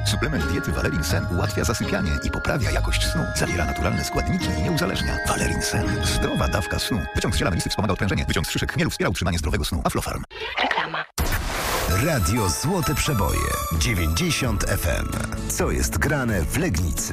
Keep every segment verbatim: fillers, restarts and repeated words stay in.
Suplement diety Valerin Sen ułatwia zasypianie i poprawia jakość snu. Zawiera naturalne składniki i nie uzależnia. Valerin Sen. Zdrowa dawka snu. Wyciąg z ziela melisy wspomaga odprężenie. Wyciąg z szyszek chmielu wspiera utrzymanie zdrowego snu. Aflofarm. Reklama. Radio Złote Przeboje dziewięćdziesiąt F M. Co jest grane w Legnicy?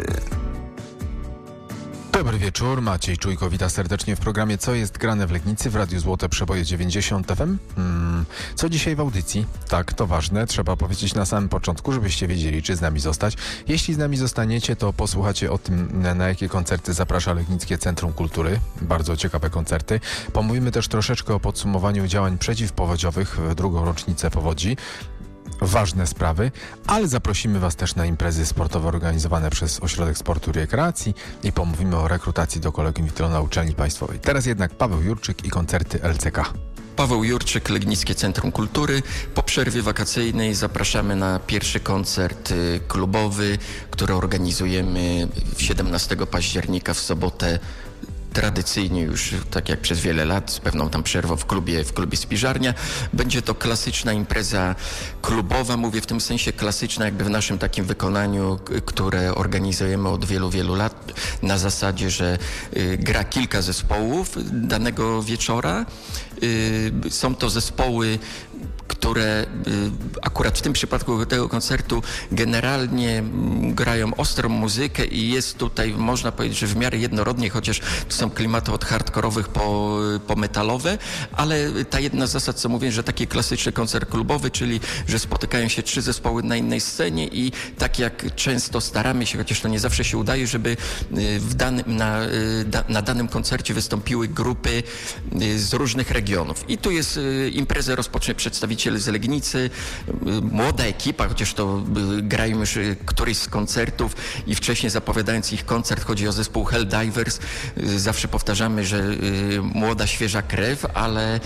Dobry wieczór, Maciej Czujko, witam serdecznie w programie Co jest grane w Legnicy w Radiu Złote Przeboje dziewięćdziesiąt F M. Hmm. Co dzisiaj w audycji? Tak, to ważne, trzeba powiedzieć na samym początku, żebyście wiedzieli, czy z nami zostać. Jeśli z nami zostaniecie, to posłuchacie o tym, na jakie koncerty zaprasza Legnickie Centrum Kultury. Bardzo ciekawe koncerty. Pomówimy też troszeczkę o podsumowaniu działań przeciwpowodziowych w drugą rocznicę powodzi. Ważne sprawy, ale zaprosimy Was też na imprezy sportowe organizowane przez Ośrodek Sportu i Rekreacji i pomówimy o rekrutacji do Kolegium Witro na Uczelni Państwowej. Teraz jednak Paweł Jurczyk i koncerty L C K. Paweł Jurczyk, Legnickie Centrum Kultury. Po przerwie wakacyjnej zapraszamy na pierwszy koncert klubowy, który organizujemy siedemnastego października w sobotę. Tradycyjnie już, tak jak przez wiele lat, z pewną tam przerwą w klubie, w klubie Spiżarnia. Będzie to klasyczna impreza klubowa, mówię w tym sensie klasyczna jakby w naszym takim wykonaniu, które organizujemy od wielu, wielu lat na zasadzie, że y, gra kilka zespołów danego wieczora. Y, są to zespoły, które y, akurat w tym przypadku tego koncertu generalnie m, grają ostrą muzykę i jest tutaj, można powiedzieć, że w miarę jednorodnie, chociaż to są klimaty od hardkorowych po, po metalowe, ale ta jedna z zasad, co mówię, że taki klasyczny koncert klubowy, czyli że spotykają się trzy zespoły na innej scenie i tak jak często staramy się, chociaż to nie zawsze się udaje, żeby y, w danym, na, y, da, na danym koncercie wystąpiły grupy y, z różnych regionów. I tu jest y, imprezę rozpocznie przedstawiciel z Legnicy, młoda ekipa, chociaż to grają już któryś z koncertów i wcześniej zapowiadając ich koncert, chodzi o zespół Helldivers. Zawsze powtarzamy, że młoda, świeża krew, ale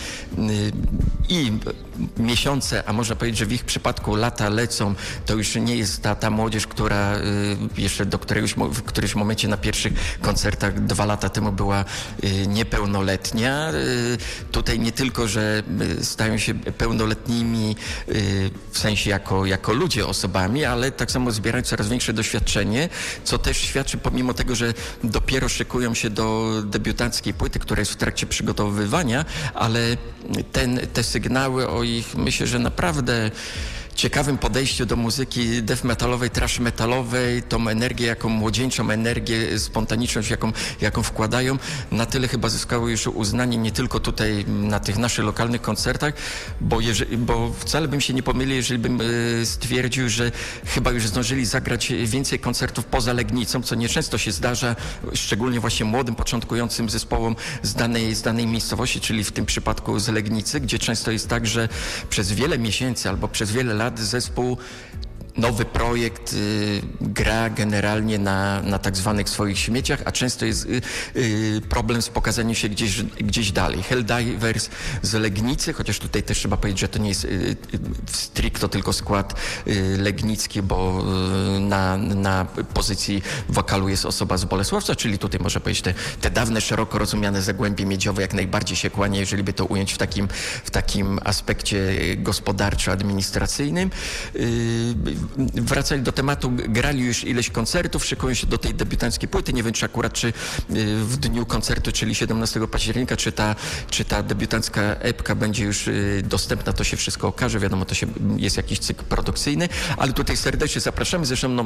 i miesiące, a można powiedzieć, że w ich przypadku lata lecą, to już nie jest ta, ta młodzież, która jeszcze do której już w którymś momencie na pierwszych koncertach dwa lata temu była niepełnoletnia. Tutaj nie tylko, że stają się pełnoletnimi w sensie jako, jako ludzie, osobami, ale tak samo zbierają coraz większe doświadczenie, co też świadczy pomimo tego, że dopiero szykują się do debiutanckiej płyty, która jest w trakcie przygotowywania, ale ten, te sygnały o ich, myślę, że naprawdę ciekawym podejściu do muzyki death metalowej, trash metalowej, tą energię, jaką młodzieńczą energię, spontaniczność, jaką, jaką wkładają, na tyle chyba zyskały już uznanie nie tylko tutaj na tych naszych lokalnych koncertach, bo, jeżeli, bo wcale bym się nie pomylił, jeżeli bym y, stwierdził, że chyba już zdążyli zagrać więcej koncertów poza Legnicą, co nieczęsto się zdarza, szczególnie właśnie młodym, początkującym zespołom z danej, z danej miejscowości, czyli w tym przypadku z Legnicy, gdzie często jest tak, że przez wiele miesięcy albo przez wiele lat zespół, nowy projekt y, gra generalnie na, na tak zwanych swoich śmieciach, a często jest y, y, problem z pokazaniem się gdzieś, gdzieś dalej. Helldivers z Legnicy, chociaż tutaj też trzeba powiedzieć, że to nie jest y, y, stricto tylko skład y, legnicki, bo y, na, na pozycji wokalu jest osoba z Bolesławca, czyli tutaj można powiedzieć te, te dawne, szeroko rozumiane Zagłębie Miedziowe jak najbardziej się kłania, jeżeli by to ująć w takim, w takim aspekcie gospodarczo-administracyjnym. Y, Wracając do tematu, grali już ileś koncertów, szykują się do tej debiutanckiej płyty. Nie wiem, czy akurat czy w dniu koncertu, czyli siedemnastego października, czy ta, czy ta debiutancka epka będzie już dostępna, to się wszystko okaże. Wiadomo, to się, jest jakiś cykl produkcyjny, ale tutaj serdecznie zapraszamy. Zresztą no,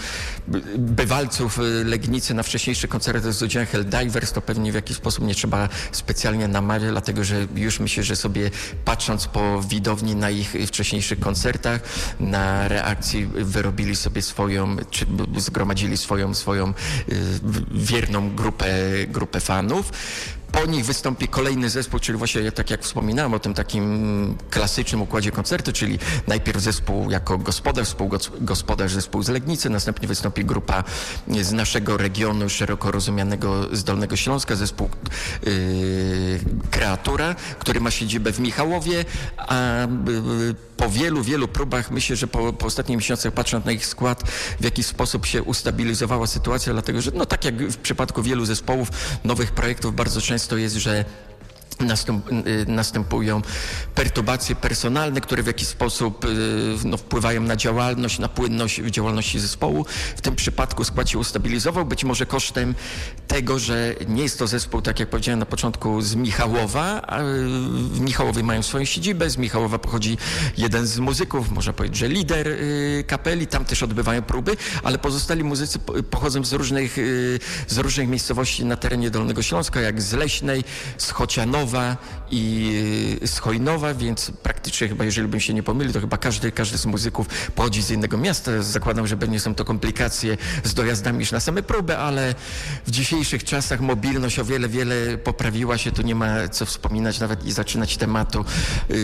bywalców Legnicy na wcześniejszych koncertach z udziałem Helldivers to pewnie w jakiś sposób nie trzeba specjalnie namawiać, dlatego że już myślę, że sobie patrząc po widowni na ich wcześniejszych koncertach, na reakcję wyrobili sobie swoją, czy zgromadzili swoją, swoją wierną grupę, grupę fanów. Po nich wystąpi kolejny zespół, czyli właśnie tak jak wspominałem o tym takim klasycznym układzie koncertu, czyli najpierw zespół jako gospodarz, współgospodarz zespół z Legnicy, następnie wystąpi grupa z naszego regionu szeroko rozumianego z Dolnego Śląska, zespół yy, Kreatura, który ma siedzibę w Michałowie, a yy, po wielu, wielu próbach, myślę, że po, po ostatnich miesiącach, patrząc na ich skład, w jakiś sposób się ustabilizowała sytuacja, dlatego że no tak jak w przypadku wielu zespołów, nowych projektów, bardzo często jest, że Następ, następują perturbacje personalne, które w jakiś sposób no, wpływają na działalność, na płynność w działalności zespołu. W tym przypadku skład się ustabilizował, być może kosztem tego, że nie jest to zespół, tak jak powiedziałem na początku, z Michałowa. A w Michałowie mają swoją siedzibę, z Michałowa pochodzi jeden z muzyków, można powiedzieć, że lider kapeli, tam też odbywają próby, ale pozostali muzycy pochodzą z różnych, z różnych miejscowości na terenie Dolnego Śląska, jak z Leśnej, z Chocianowa i z Chojnowa, więc praktycznie chyba, jeżeli bym się nie pomylił, to chyba każdy, każdy z muzyków pochodzi z innego miasta. Zakładam, że pewnie są to komplikacje z dojazdami już na same próby, ale w dzisiejszych czasach mobilność o wiele, wiele poprawiła się. Tu nie ma co wspominać nawet i zaczynać tematu yy,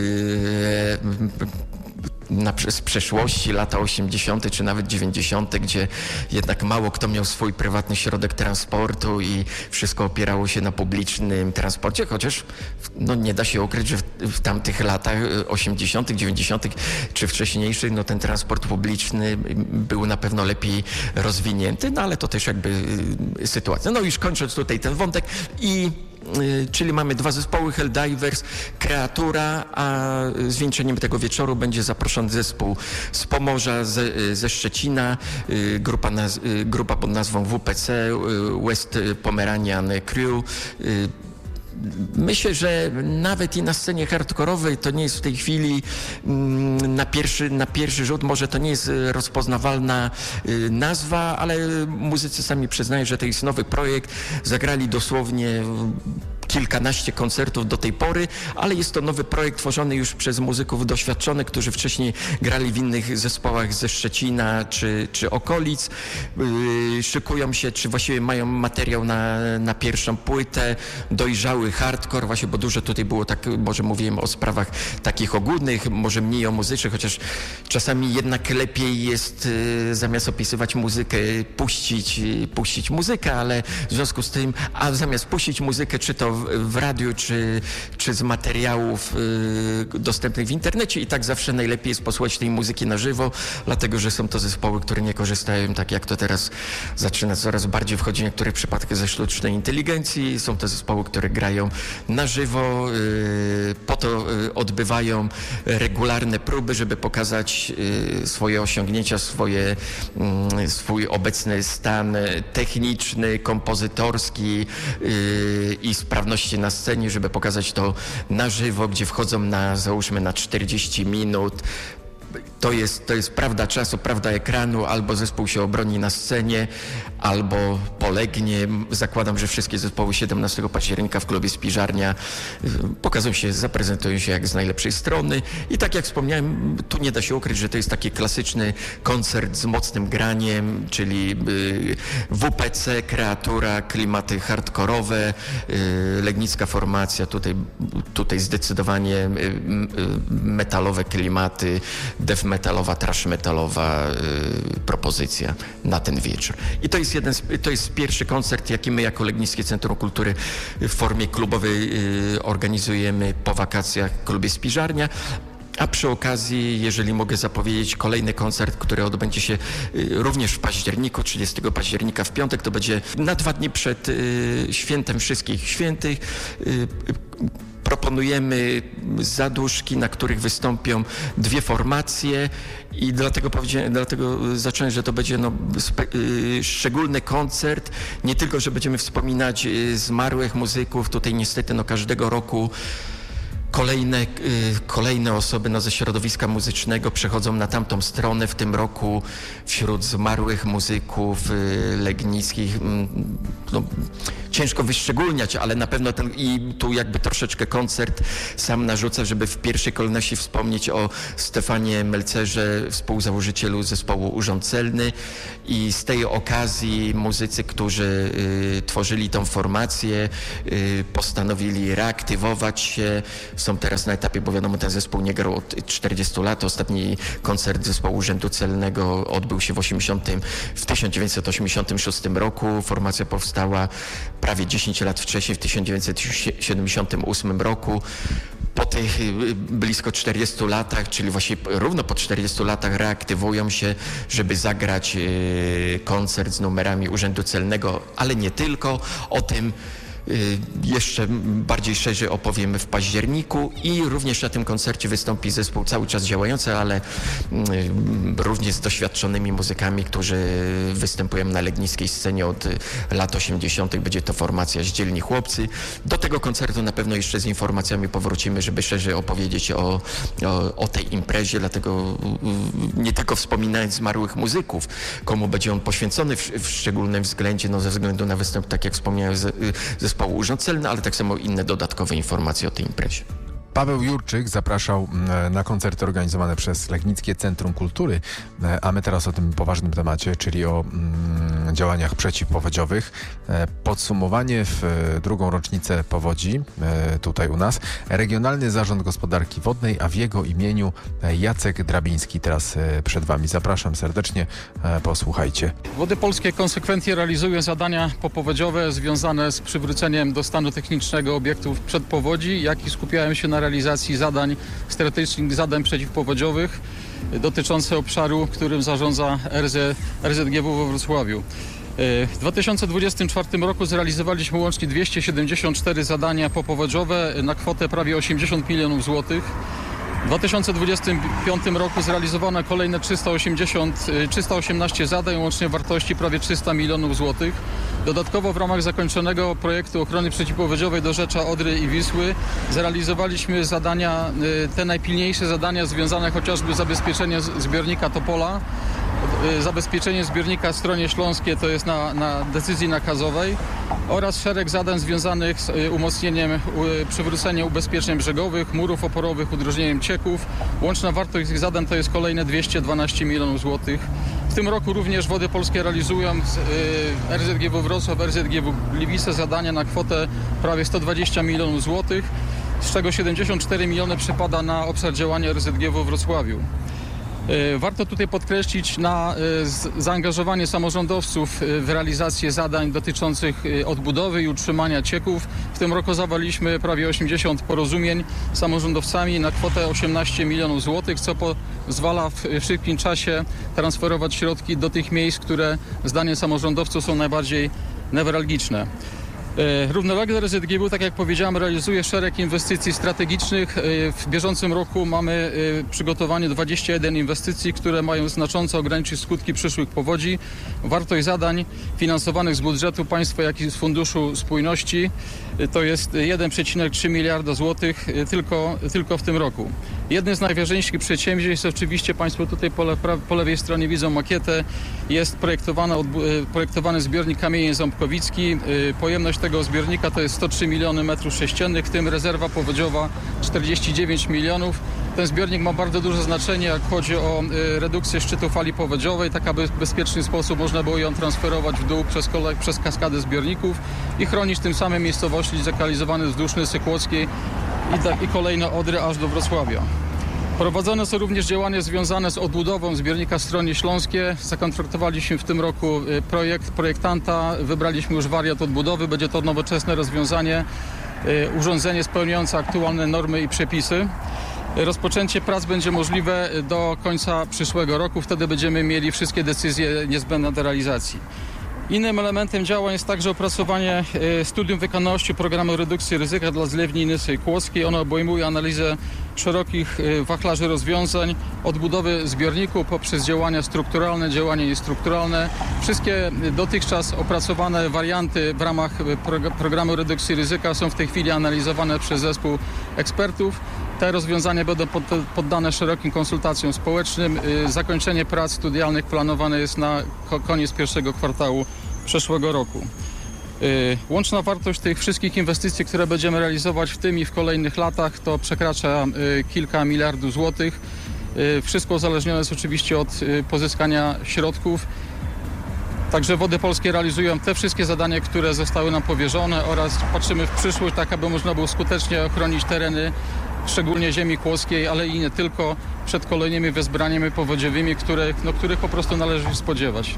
Na, z przeszłości, lata osiemdziesiąte czy nawet dziewięćdziesiąte, gdzie jednak mało kto miał swój prywatny środek transportu i wszystko opierało się na publicznym transporcie, chociaż no, nie da się ukryć, że w, w tamtych latach osiemdziesiątych, dziewięćdziesiątych czy wcześniejszych no, ten transport publiczny był na pewno lepiej rozwinięty, no ale to też jakby y, sytuacja. No już kończąc tutaj ten wątek i czyli mamy dwa zespoły, Helldivers, Kreatura, a zwieńczeniem tego wieczoru będzie zaproszony zespół z Pomorza, ze, ze Szczecina, grupa, naz, grupa pod nazwą W P C, West Pomeranian Crew. Myślę, że nawet i na scenie hardkorowej to nie jest w tej chwili na pierwszy, na pierwszy rzut, może to nie jest rozpoznawalna nazwa, ale muzycy sami przyznają, że to jest nowy projekt. Zagrali dosłownie kilkanaście koncertów do tej pory, ale jest to nowy projekt tworzony już przez muzyków doświadczonych, którzy wcześniej grali w innych zespołach ze Szczecina czy, czy okolic. Yy, szykują się, czy właściwie mają materiał na, na pierwszą płytę, dojrzały hardcore, właśnie, bo dużo tutaj było tak, może mówiłem o sprawach takich ogólnych, może mniej o muzycznych, chociaż czasami jednak lepiej jest yy, zamiast opisywać muzykę, puścić, yy, puścić muzykę, ale w związku z tym, a zamiast puścić muzykę, czy to w radiu, czy, czy z materiałów y, dostępnych w internecie i tak zawsze najlepiej jest posłuchać tej muzyki na żywo, dlatego, że są to zespoły, które nie korzystają, tak jak to teraz zaczyna coraz bardziej wchodzić w niektórych przypadkach ze sztucznej inteligencji. Są to zespoły, które grają na żywo, y, po to y, odbywają regularne próby, żeby pokazać y, swoje osiągnięcia, swoje, y, swój obecny stan techniczny, kompozytorski y, i sprawność na scenie, żeby pokazać to na żywo, gdzie wchodzą na, załóżmy, na czterdzieści minut. To jest, to jest prawda czasu, prawda ekranu, albo zespół się obroni na scenie, albo polegnie. Zakładam, że wszystkie zespoły siedemnastego października w klubie Spiżarnia pokazują się, zaprezentują się jak z najlepszej strony i tak jak wspomniałem, tu nie da się ukryć, że to jest taki klasyczny koncert z mocnym graniem, czyli W P C, Kreatura, klimaty hardkorowe, legnicka formacja, tutaj, tutaj zdecydowanie metalowe klimaty, death metalowa, trash metalowa y, propozycja na ten wieczór. I to jest jeden z, to jest pierwszy koncert, jaki my jako Legnickie Centrum Kultury w formie klubowej y, organizujemy po wakacjach w klubie Spiżarnia. A przy okazji, jeżeli mogę zapowiedzieć, kolejny koncert, który odbędzie się y, również w październiku, trzydziestego października w piątek, to będzie na dwa dni przed y, świętem Wszystkich Świętych. Y, Proponujemy zaduszki, na których wystąpią dwie formacje i dlatego, powiedziałem, dlatego zacząłem, że to będzie no, spe, y, szczególny koncert. Nie tylko, że będziemy wspominać y, zmarłych muzyków, tutaj niestety no, każdego roku Kolejne, kolejne osoby no, ze środowiska muzycznego przechodzą na tamtą stronę. W tym roku wśród zmarłych muzyków legnickich, no, ciężko wyszczególniać, ale na pewno ten, i tu jakby troszeczkę koncert sam narzuca, żeby w pierwszej kolejności wspomnieć o Stefanie Melcerze, współzałożycielu zespołu Urząd Celny, i z tej okazji muzycy, którzy y, tworzyli tą formację, y, postanowili reaktywować się. Są teraz na etapie, bo wiadomo, ten zespół nie grał od czterdziestu lat. Ostatni koncert zespołu Urzędu Celnego odbył się w, osiemdziesiątym, w tysiąc dziewięćset osiemdziesiątym szóstym roku. Formacja powstała prawie dziesięć lat wcześniej, w tysiąc dziewięćset siedemdziesiątym ósmym roku. Po tych blisko czterdziestu latach, czyli właśnie równo po czterdziestu latach, reaktywują się, żeby zagrać koncert z numerami Urzędu Celnego, ale nie tylko. O tym Jeszcze bardziej szerzej opowiemy w październiku i również na tym koncercie wystąpi zespół cały czas działający, ale również z doświadczonymi muzykami, którzy występują na legnickiej scenie od lat osiemdziesiątych. Będzie to formacja Zdzielni Chłopcy. Do tego koncertu na pewno jeszcze z informacjami powrócimy, żeby szerzej opowiedzieć o, o, o tej imprezie, dlatego nie tylko wspominając zmarłych muzyków, komu będzie on poświęcony w, w szczególnym względzie, no ze względu na występ, tak jak wspomniałem, z, zespołu Urząd Celny, ale tak samo inne dodatkowe informacje o tej imprezie. Paweł Jurczyk zapraszał na koncerty organizowane przez Legnickie Centrum Kultury, a my teraz o tym poważnym temacie, czyli o mm, działaniach przeciwpowodziowych. Podsumowanie w drugą rocznicę powodzi tutaj u nas. Regionalny Zarząd Gospodarki Wodnej, a w jego imieniu Jacek Drabiński teraz przed Wami. Zapraszam serdecznie, posłuchajcie. Wody Polskie konsekwentnie realizują zadania popowodziowe związane z przywróceniem do stanu technicznego obiektów przedpowodzi, jak i skupiają się na realizacji zadań strategicznych, zadań przeciwpowodziowych dotyczących obszaru, którym zarządza R Z G W we Wrocławiu. W dwa tysiące dwudziestym czwartym roku zrealizowaliśmy łącznie dwieście siedemdziesiąt cztery zadania popowodziowe na kwotę prawie osiemdziesiąt milionów złotych. W dwa tysiące dwudziestym piątym roku zrealizowano kolejne trzysta osiemdziesiąt, trzysta osiemnaście zadań, łącznie wartości prawie trzysta milionów złotych. Dodatkowo w ramach zakończonego projektu ochrony przeciwpowodziowej dorzecza Odry i Wisły zrealizowaliśmy zadania, te najpilniejsze zadania związane chociażby z zabezpieczeniem zbiornika Topola, zabezpieczenie zbiornika w stronie śląskiej, to jest na, na decyzji nakazowej, oraz szereg zadań związanych z umocnieniem, przywróceniem ubezpieczeń brzegowych, murów oporowych, udrożnieniem cieków. Łączna wartość tych zadań to jest kolejne dwieście dwanaście milionów złotych. W tym roku również Wody Polskie realizują z R Z G W Wrocław, R Z G W Gliwice zadania na kwotę prawie sto dwadzieścia milionów złotych, z czego siedemdziesiąt cztery miliony przypada na obszar działania R Z G W w Wrocławiu. Warto tutaj podkreślić na zaangażowanie samorządowców w realizację zadań dotyczących odbudowy i utrzymania cieków. W tym roku zawaliśmy prawie osiemdziesiąt porozumień z samorządowcami na kwotę osiemnaście milionów złotych, co pozwala w szybkim czasie transferować środki do tych miejsc, które zdaniem samorządowców są najbardziej newralgiczne. Równolegle R Z G W, tak jak powiedziałem, realizuje szereg inwestycji strategicznych. W bieżącym roku mamy przygotowanie dwadzieścia jeden inwestycji, które mają znacząco ograniczyć skutki przyszłych powodzi. Wartość zadań finansowanych z budżetu państwa, jak i z Funduszu Spójności to jest jeden przecinek trzy miliarda złotych tylko, tylko w tym roku. Jednym z najważniejszych przedsięwzięć, oczywiście Państwo tutaj po, le, po lewej stronie widzą makietę, jest projektowany, projektowany zbiornik Kamień Ząbkowicki. Pojemność tego zbiornika to jest sto trzy miliony metrów sześciennych, w tym rezerwa powodziowa czterdzieści dziewięć milionów. Ten zbiornik ma bardzo duże znaczenie, jak chodzi o redukcję szczytu fali powodziowej, tak aby w bezpieczny sposób można było ją transferować w dół przez, kole, przez kaskadę zbiorników i chronić tym samym miejscowości zlokalizowane wzdłuż Nysy Kłodzkiej i, i kolejne Odry aż do Wrocławia. Prowadzone są również działania związane z odbudową zbiornika w stronie śląskiej. Zakontraktowaliśmy w tym roku projekt projektanta, wybraliśmy już wariant odbudowy. Będzie to nowoczesne rozwiązanie, urządzenie spełniające aktualne normy i przepisy. Rozpoczęcie prac będzie możliwe do końca przyszłego roku. Wtedy będziemy mieli wszystkie decyzje niezbędne do realizacji. Innym elementem działań jest także opracowanie studium wykonalności programu redukcji ryzyka dla zlewni Nysy Kłodzkiej. Ono obejmuje analizę szerokich wachlarzy rozwiązań, odbudowy zbiorników poprzez działania strukturalne, działania niestrukturalne. Wszystkie dotychczas opracowane warianty w ramach programu redukcji ryzyka są w tej chwili analizowane przez zespół ekspertów. Te rozwiązania będą poddane szerokim konsultacjom społecznym. Zakończenie prac studialnych planowane jest na koniec pierwszego kwartału przyszłego roku. Łączna wartość tych wszystkich inwestycji, które będziemy realizować w tym i w kolejnych latach, to przekracza kilka miliardów złotych. Wszystko uzależnione jest oczywiście od pozyskania środków. Także Wody Polskie realizują te wszystkie zadania, które zostały nam powierzone, oraz patrzymy w przyszłość, tak aby można było skutecznie ochronić tereny, szczególnie ziemi kłodzkiej, ale i nie tylko, przed kolejnymi wezbraniami powodziowymi, które, no, których po prostu należy się spodziewać.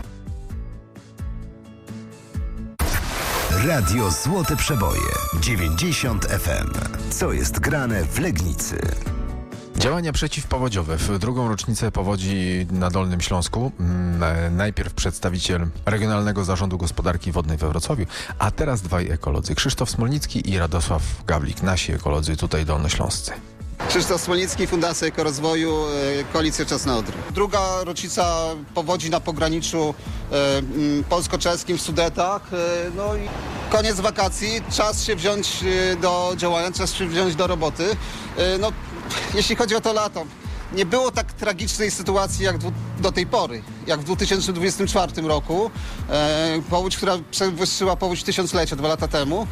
Radio Złote Przeboje dziewięćdziesiąt F M. Co jest grane w Legnicy? Działania przeciwpowodziowe. W drugą rocznicę powodzi na Dolnym Śląsku. Najpierw przedstawiciel Regionalnego Zarządu Gospodarki Wodnej we Wrocławiu, a teraz dwaj ekolodzy. Krzysztof Smolnicki i Radosław Gawlik. Nasi ekolodzy tutaj dolnośląscy. Krzysztof Smolnicki, Fundacja Ekorozwoju, Koalicja Czas na Odrę. Druga rocznica powodzi na pograniczu e, polsko-czeskim w Sudetach. E, no i koniec wakacji, czas się wziąć do działania, czas się wziąć do roboty. E, no, jeśli chodzi o to lato, nie było tak tragicznej sytuacji jak do tej pory, jak w dwa tysiące dwudziestym czwartym roku. E, powódź, która przewyższyła powódź tysiąclecia dwa lata temu.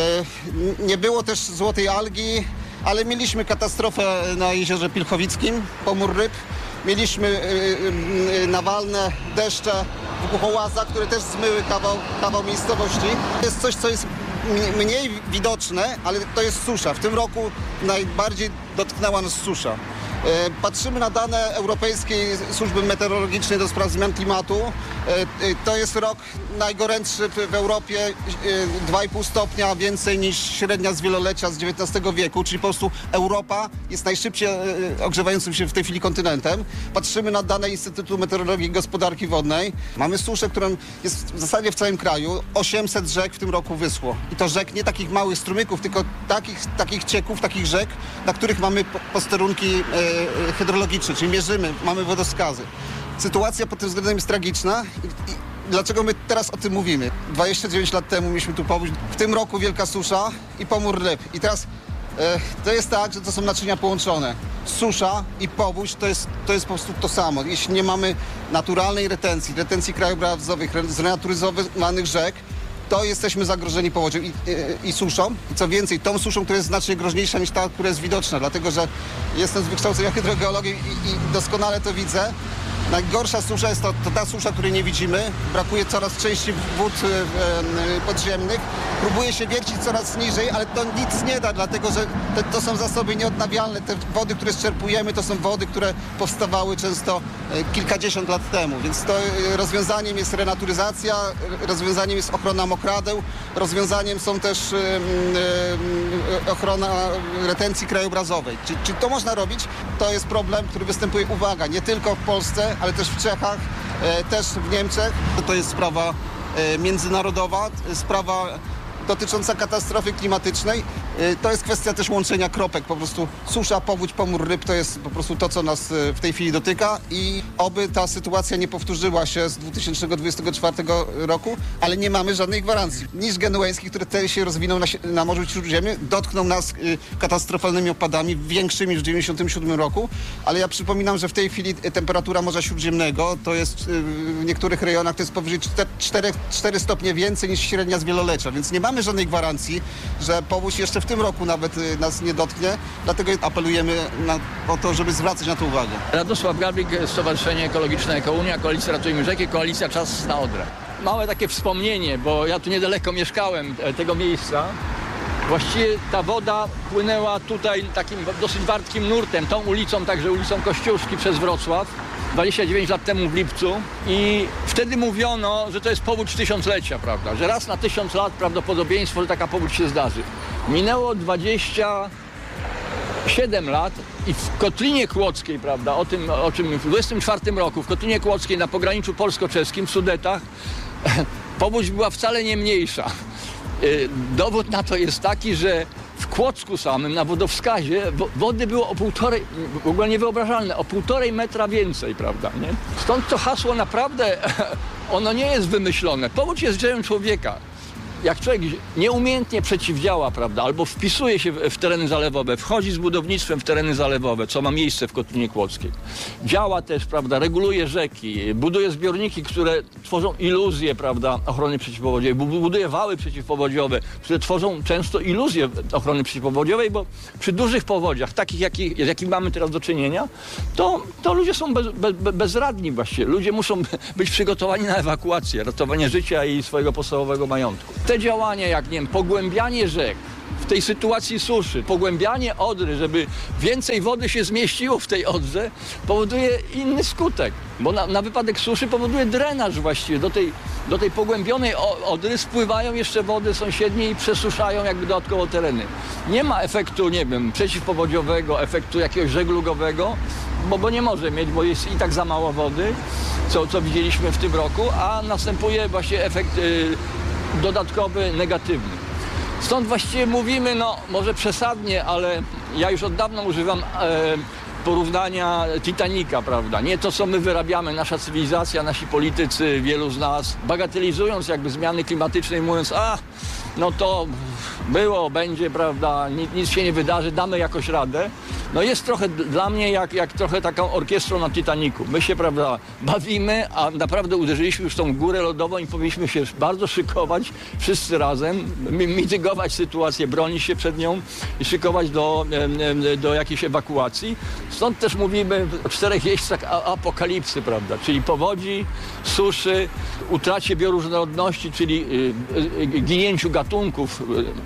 E, nie było też złotej algi, ale mieliśmy katastrofę na jeziorze Pilchowickim, pomór ryb. Mieliśmy y, y, nawalne deszcze w Głuchołaza, które też zmyły kawał, kawał miejscowości. To jest coś, co jest mniej widoczne, ale to jest susza. W tym roku najbardziej dotknęła nas susza. Patrzymy na dane Europejskiej Służby Meteorologicznej do spraw zmian klimatu. To jest rok najgorętszy w Europie, dwa i pół stopnia więcej niż średnia z wielolecia z dziewiętnastego wieku, czyli po prostu Europa jest najszybciej ogrzewającym się w tej chwili kontynentem. Patrzymy na dane Instytutu Meteorologii i Gospodarki Wodnej. Mamy suszę, która jest w zasadzie w całym kraju. osiemset rzek w tym roku wyschło. I to rzek nie takich małych strumyków, tylko takich, takich cieków, takich rzek, na których mamy posterunki hydrologiczne, czyli mierzymy, mamy wodoskazy. Sytuacja pod tym względem jest tragiczna. I, i dlaczego my teraz o tym mówimy? dwadzieścia dziewięć lat temu mieliśmy tu powódź, w tym roku wielka susza i pomór ryb. I teraz e, to jest tak, że to są naczynia połączone. Susza i powódź to jest, to jest po prostu to samo. Jeśli nie mamy naturalnej retencji, retencji krajobrazowych, zrenaturyzowanych rzek, to jesteśmy zagrożeni powodzią i, i, i suszą. I co więcej, tą suszą, która jest znacznie groźniejsza niż ta, która jest widoczna, dlatego że jestem z wykształcenia hydrogeologii i, i doskonale to widzę. Najgorsza susza jest to, to ta susza, której nie widzimy. Brakuje coraz częściej wód e, podziemnych. Próbuje się wiercić coraz niżej, ale to nic nie da, dlatego że te, to są zasoby nieodnawialne. Te wody, które zczerpujemy, to są wody, które powstawały często e, kilkadziesiąt lat temu. Więc to e, rozwiązaniem jest renaturyzacja, rozwiązaniem jest ochrona mokradeł, rozwiązaniem są też e, e, ochrona retencji krajobrazowej. Czy, czy to można robić? To jest problem, który występuje, uwaga, nie tylko w Polsce, ale też w Czechach, e, też w Niemczech. To jest sprawa e, międzynarodowa, sprawa dotycząca katastrofy klimatycznej. E, to jest kwestia też łączenia kropek. Po prostu susza, powódź, pomór ryb to jest po prostu to, co nas e, w tej chwili dotyka i oby ta sytuacja nie powtórzyła się z dwa tysiące dwudziestego czwartego roku, ale nie mamy żadnej gwarancji. Niż genueński, które teraz się rozwiną na, na Morzu Śródziemnym, dotkną nas e, katastrofalnymi opadami, większymi niż w dziewięćdziesiątym siódmym roku, ale ja przypominam, że w tej chwili temperatura Morza Śródziemnego to jest e, w niektórych rejonach to jest powyżej cztery stopnie więcej niż średnia z wielolecia, więc nie mamy żadnej gwarancji, że powódź jeszcze w tym roku nawet nas nie dotknie, dlatego apelujemy na, o to, żeby zwracać na to uwagę. Radosław Gawlik, Stowarzyszenie Ekologiczne Ekounia, Koalicja Ratujmy Rzeki, Koalicja Czas na Odrę. Małe takie wspomnienie, bo ja tu niedaleko mieszkałem tego miejsca. Właściwie ta woda płynęła tutaj takim dosyć wartkim nurtem, tą ulicą, także ulicą Kościuszki przez Wrocław. dwadzieścia dziewięć lat temu w lipcu i wtedy mówiono, że to jest powódź tysiąclecia, prawda, że raz na tysiąc lat prawdopodobieństwo, że taka powódź się zdarzy. Minęło dwadzieścia siedem lat i w Kotlinie Kłodzkiej, prawda, o tym, o czym w dwudziestym czwartym roku, w Kotlinie Kłodzkiej na pograniczu polsko-czeskim w Sudetach powódź była wcale nie mniejsza. Dowód na to jest taki, że w Kłodzku samym, na wodowskazie, wody było o półtorej, w ogóle niewyobrażalne, o półtorej metra więcej, prawda, nie? Stąd to hasło naprawdę, ono nie jest wymyślone. Powódź jest dziełem człowieka. Jak człowiek nieumiejętnie przeciwdziała, prawda, albo wpisuje się w, w tereny zalewowe, wchodzi z budownictwem w tereny zalewowe, co ma miejsce w Kotlinie Kłodzkiej. Działa też, prawda, reguluje rzeki, buduje zbiorniki, które tworzą iluzję, prawda, ochrony przeciwpowodziowej, buduje wały przeciwpowodziowe, które tworzą często iluzję ochrony przeciwpowodziowej, bo przy dużych powodziach, takich jakich jaki mamy teraz do czynienia, to, to ludzie są bez, bez, bezradni właściwie. Ludzie muszą być przygotowani na ewakuację, ratowanie życia i swojego podstawowego majątku. Te działania, jak nie wiem, pogłębianie rzek, w tej sytuacji suszy. Pogłębianie Odry, żeby więcej wody się zmieściło w tej Odrze, powoduje inny skutek, bo na, na wypadek suszy powoduje drenaż właściwie. Do tej, do tej pogłębionej Odry spływają jeszcze wody sąsiednie i przesuszają jakby dodatkowo tereny. Nie ma efektu, nie wiem, przeciwpowodziowego, efektu jakiegoś żeglugowego, bo, bo nie może mieć, bo jest i tak za mało wody, co, co widzieliśmy w tym roku, a następuje właśnie efekt y, dodatkowy, negatywny. Stąd właściwie mówimy, no może przesadnie, ale ja już od dawna używam e, porównania Titanica, prawda? Nie to, co my wyrabiamy, nasza cywilizacja, nasi politycy, wielu z nas, bagatelizując jakby zmiany klimatyczne i mówiąc, a no to było, będzie, prawda, nic, nic się nie wydarzy, damy jakoś radę. No jest trochę dla mnie jak, jak trochę taką orkiestrą na Titanicu. My się, prawda, bawimy, a naprawdę uderzyliśmy już w tą górę lodową i powinniśmy się bardzo szykować wszyscy razem, mitygować sytuację, bronić się przed nią i szykować do, do jakiejś ewakuacji. Stąd też mówimy o czterech jeźdźcach apokalipsy, prawda, czyli powodzi, suszy, utracie bioróżnorodności, czyli ginięciu gatunków.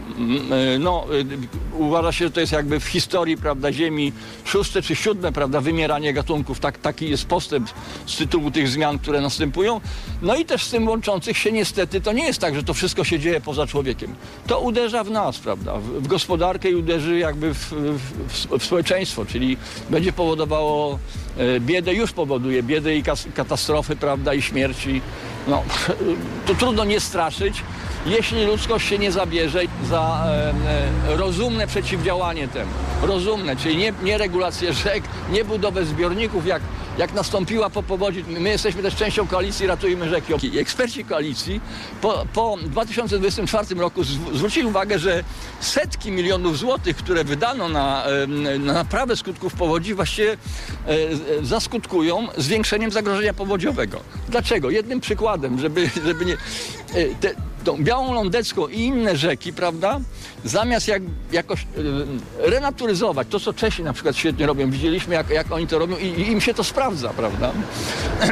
No, uważa się, że to jest jakby w historii, prawda, Ziemi szóste czy siódme, prawda, wymieranie gatunków. Tak, taki jest postęp z tytułu tych zmian, które następują. No i też z tym łączących się niestety, to nie jest tak, że to wszystko się dzieje poza człowiekiem. To uderza w nas, prawda, w, w gospodarkę i uderzy jakby w, w, w społeczeństwo, czyli będzie powodowało e, biedę, już powoduje biedę i kas, katastrofy, prawda, i śmierci. No, to trudno nie straszyć, jeśli ludzkość się nie zabierze za e, e, rozumne przeciwdziałanie temu. Rozumne, czyli nie, nie regulację rzek, nie budowę zbiorników, jak, jak nastąpiła po powodzi. My jesteśmy też częścią koalicji Ratujmy Rzeki. I eksperci koalicji po, po dwa tysiące dwudziestym czwartym roku zwrócili uwagę, że setki milionów złotych, które wydano na, na naprawę skutków powodzi, właściwie e, zaskutkują zwiększeniem zagrożenia powodziowego. Dlaczego? Jednym przykładem, żeby, żeby nie... Te, tą Białą Lądecką i inne rzeki, prawda, zamiast jak, jakoś e, renaturyzować, to co Czesi na przykład świetnie robią, widzieliśmy jak, jak oni to robią i, i im się to sprawdza, prawda, e,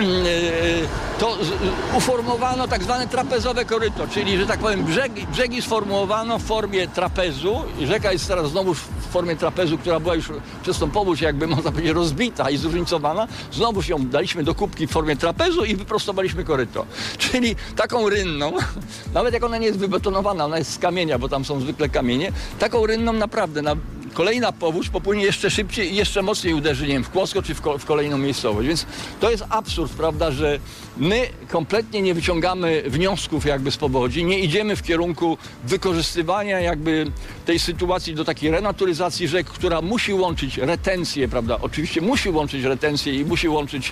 to z, uformowano tak zwane trapezowe koryto, czyli, że tak powiem, brzegi, brzegi sformułowano w formie trapezu i rzeka jest teraz znowu w formie trapezu, która była już przez tą powódź jakby, można powiedzieć, rozbita i zróżnicowana, znowuż ją daliśmy do kubki w formie trapezu i wyprostowaliśmy koryto, czyli taką rynną, nawet jak ona nie jest wybetonowana, ona jest z kamienia, bo tam są zwykle kamienie, taką rynną naprawdę na kolejna powódź popłynie jeszcze szybciej i jeszcze mocniej uderzy, nie wiem, w Kłodzko czy w, ko w kolejną miejscowość. Więc to jest absurd, prawda, że my kompletnie nie wyciągamy wniosków jakby z powodzi, nie idziemy w kierunku wykorzystywania jakby tej sytuacji do takiej renaturyzacji rzek, która musi łączyć retencję, prawda, oczywiście musi łączyć retencję i musi łączyć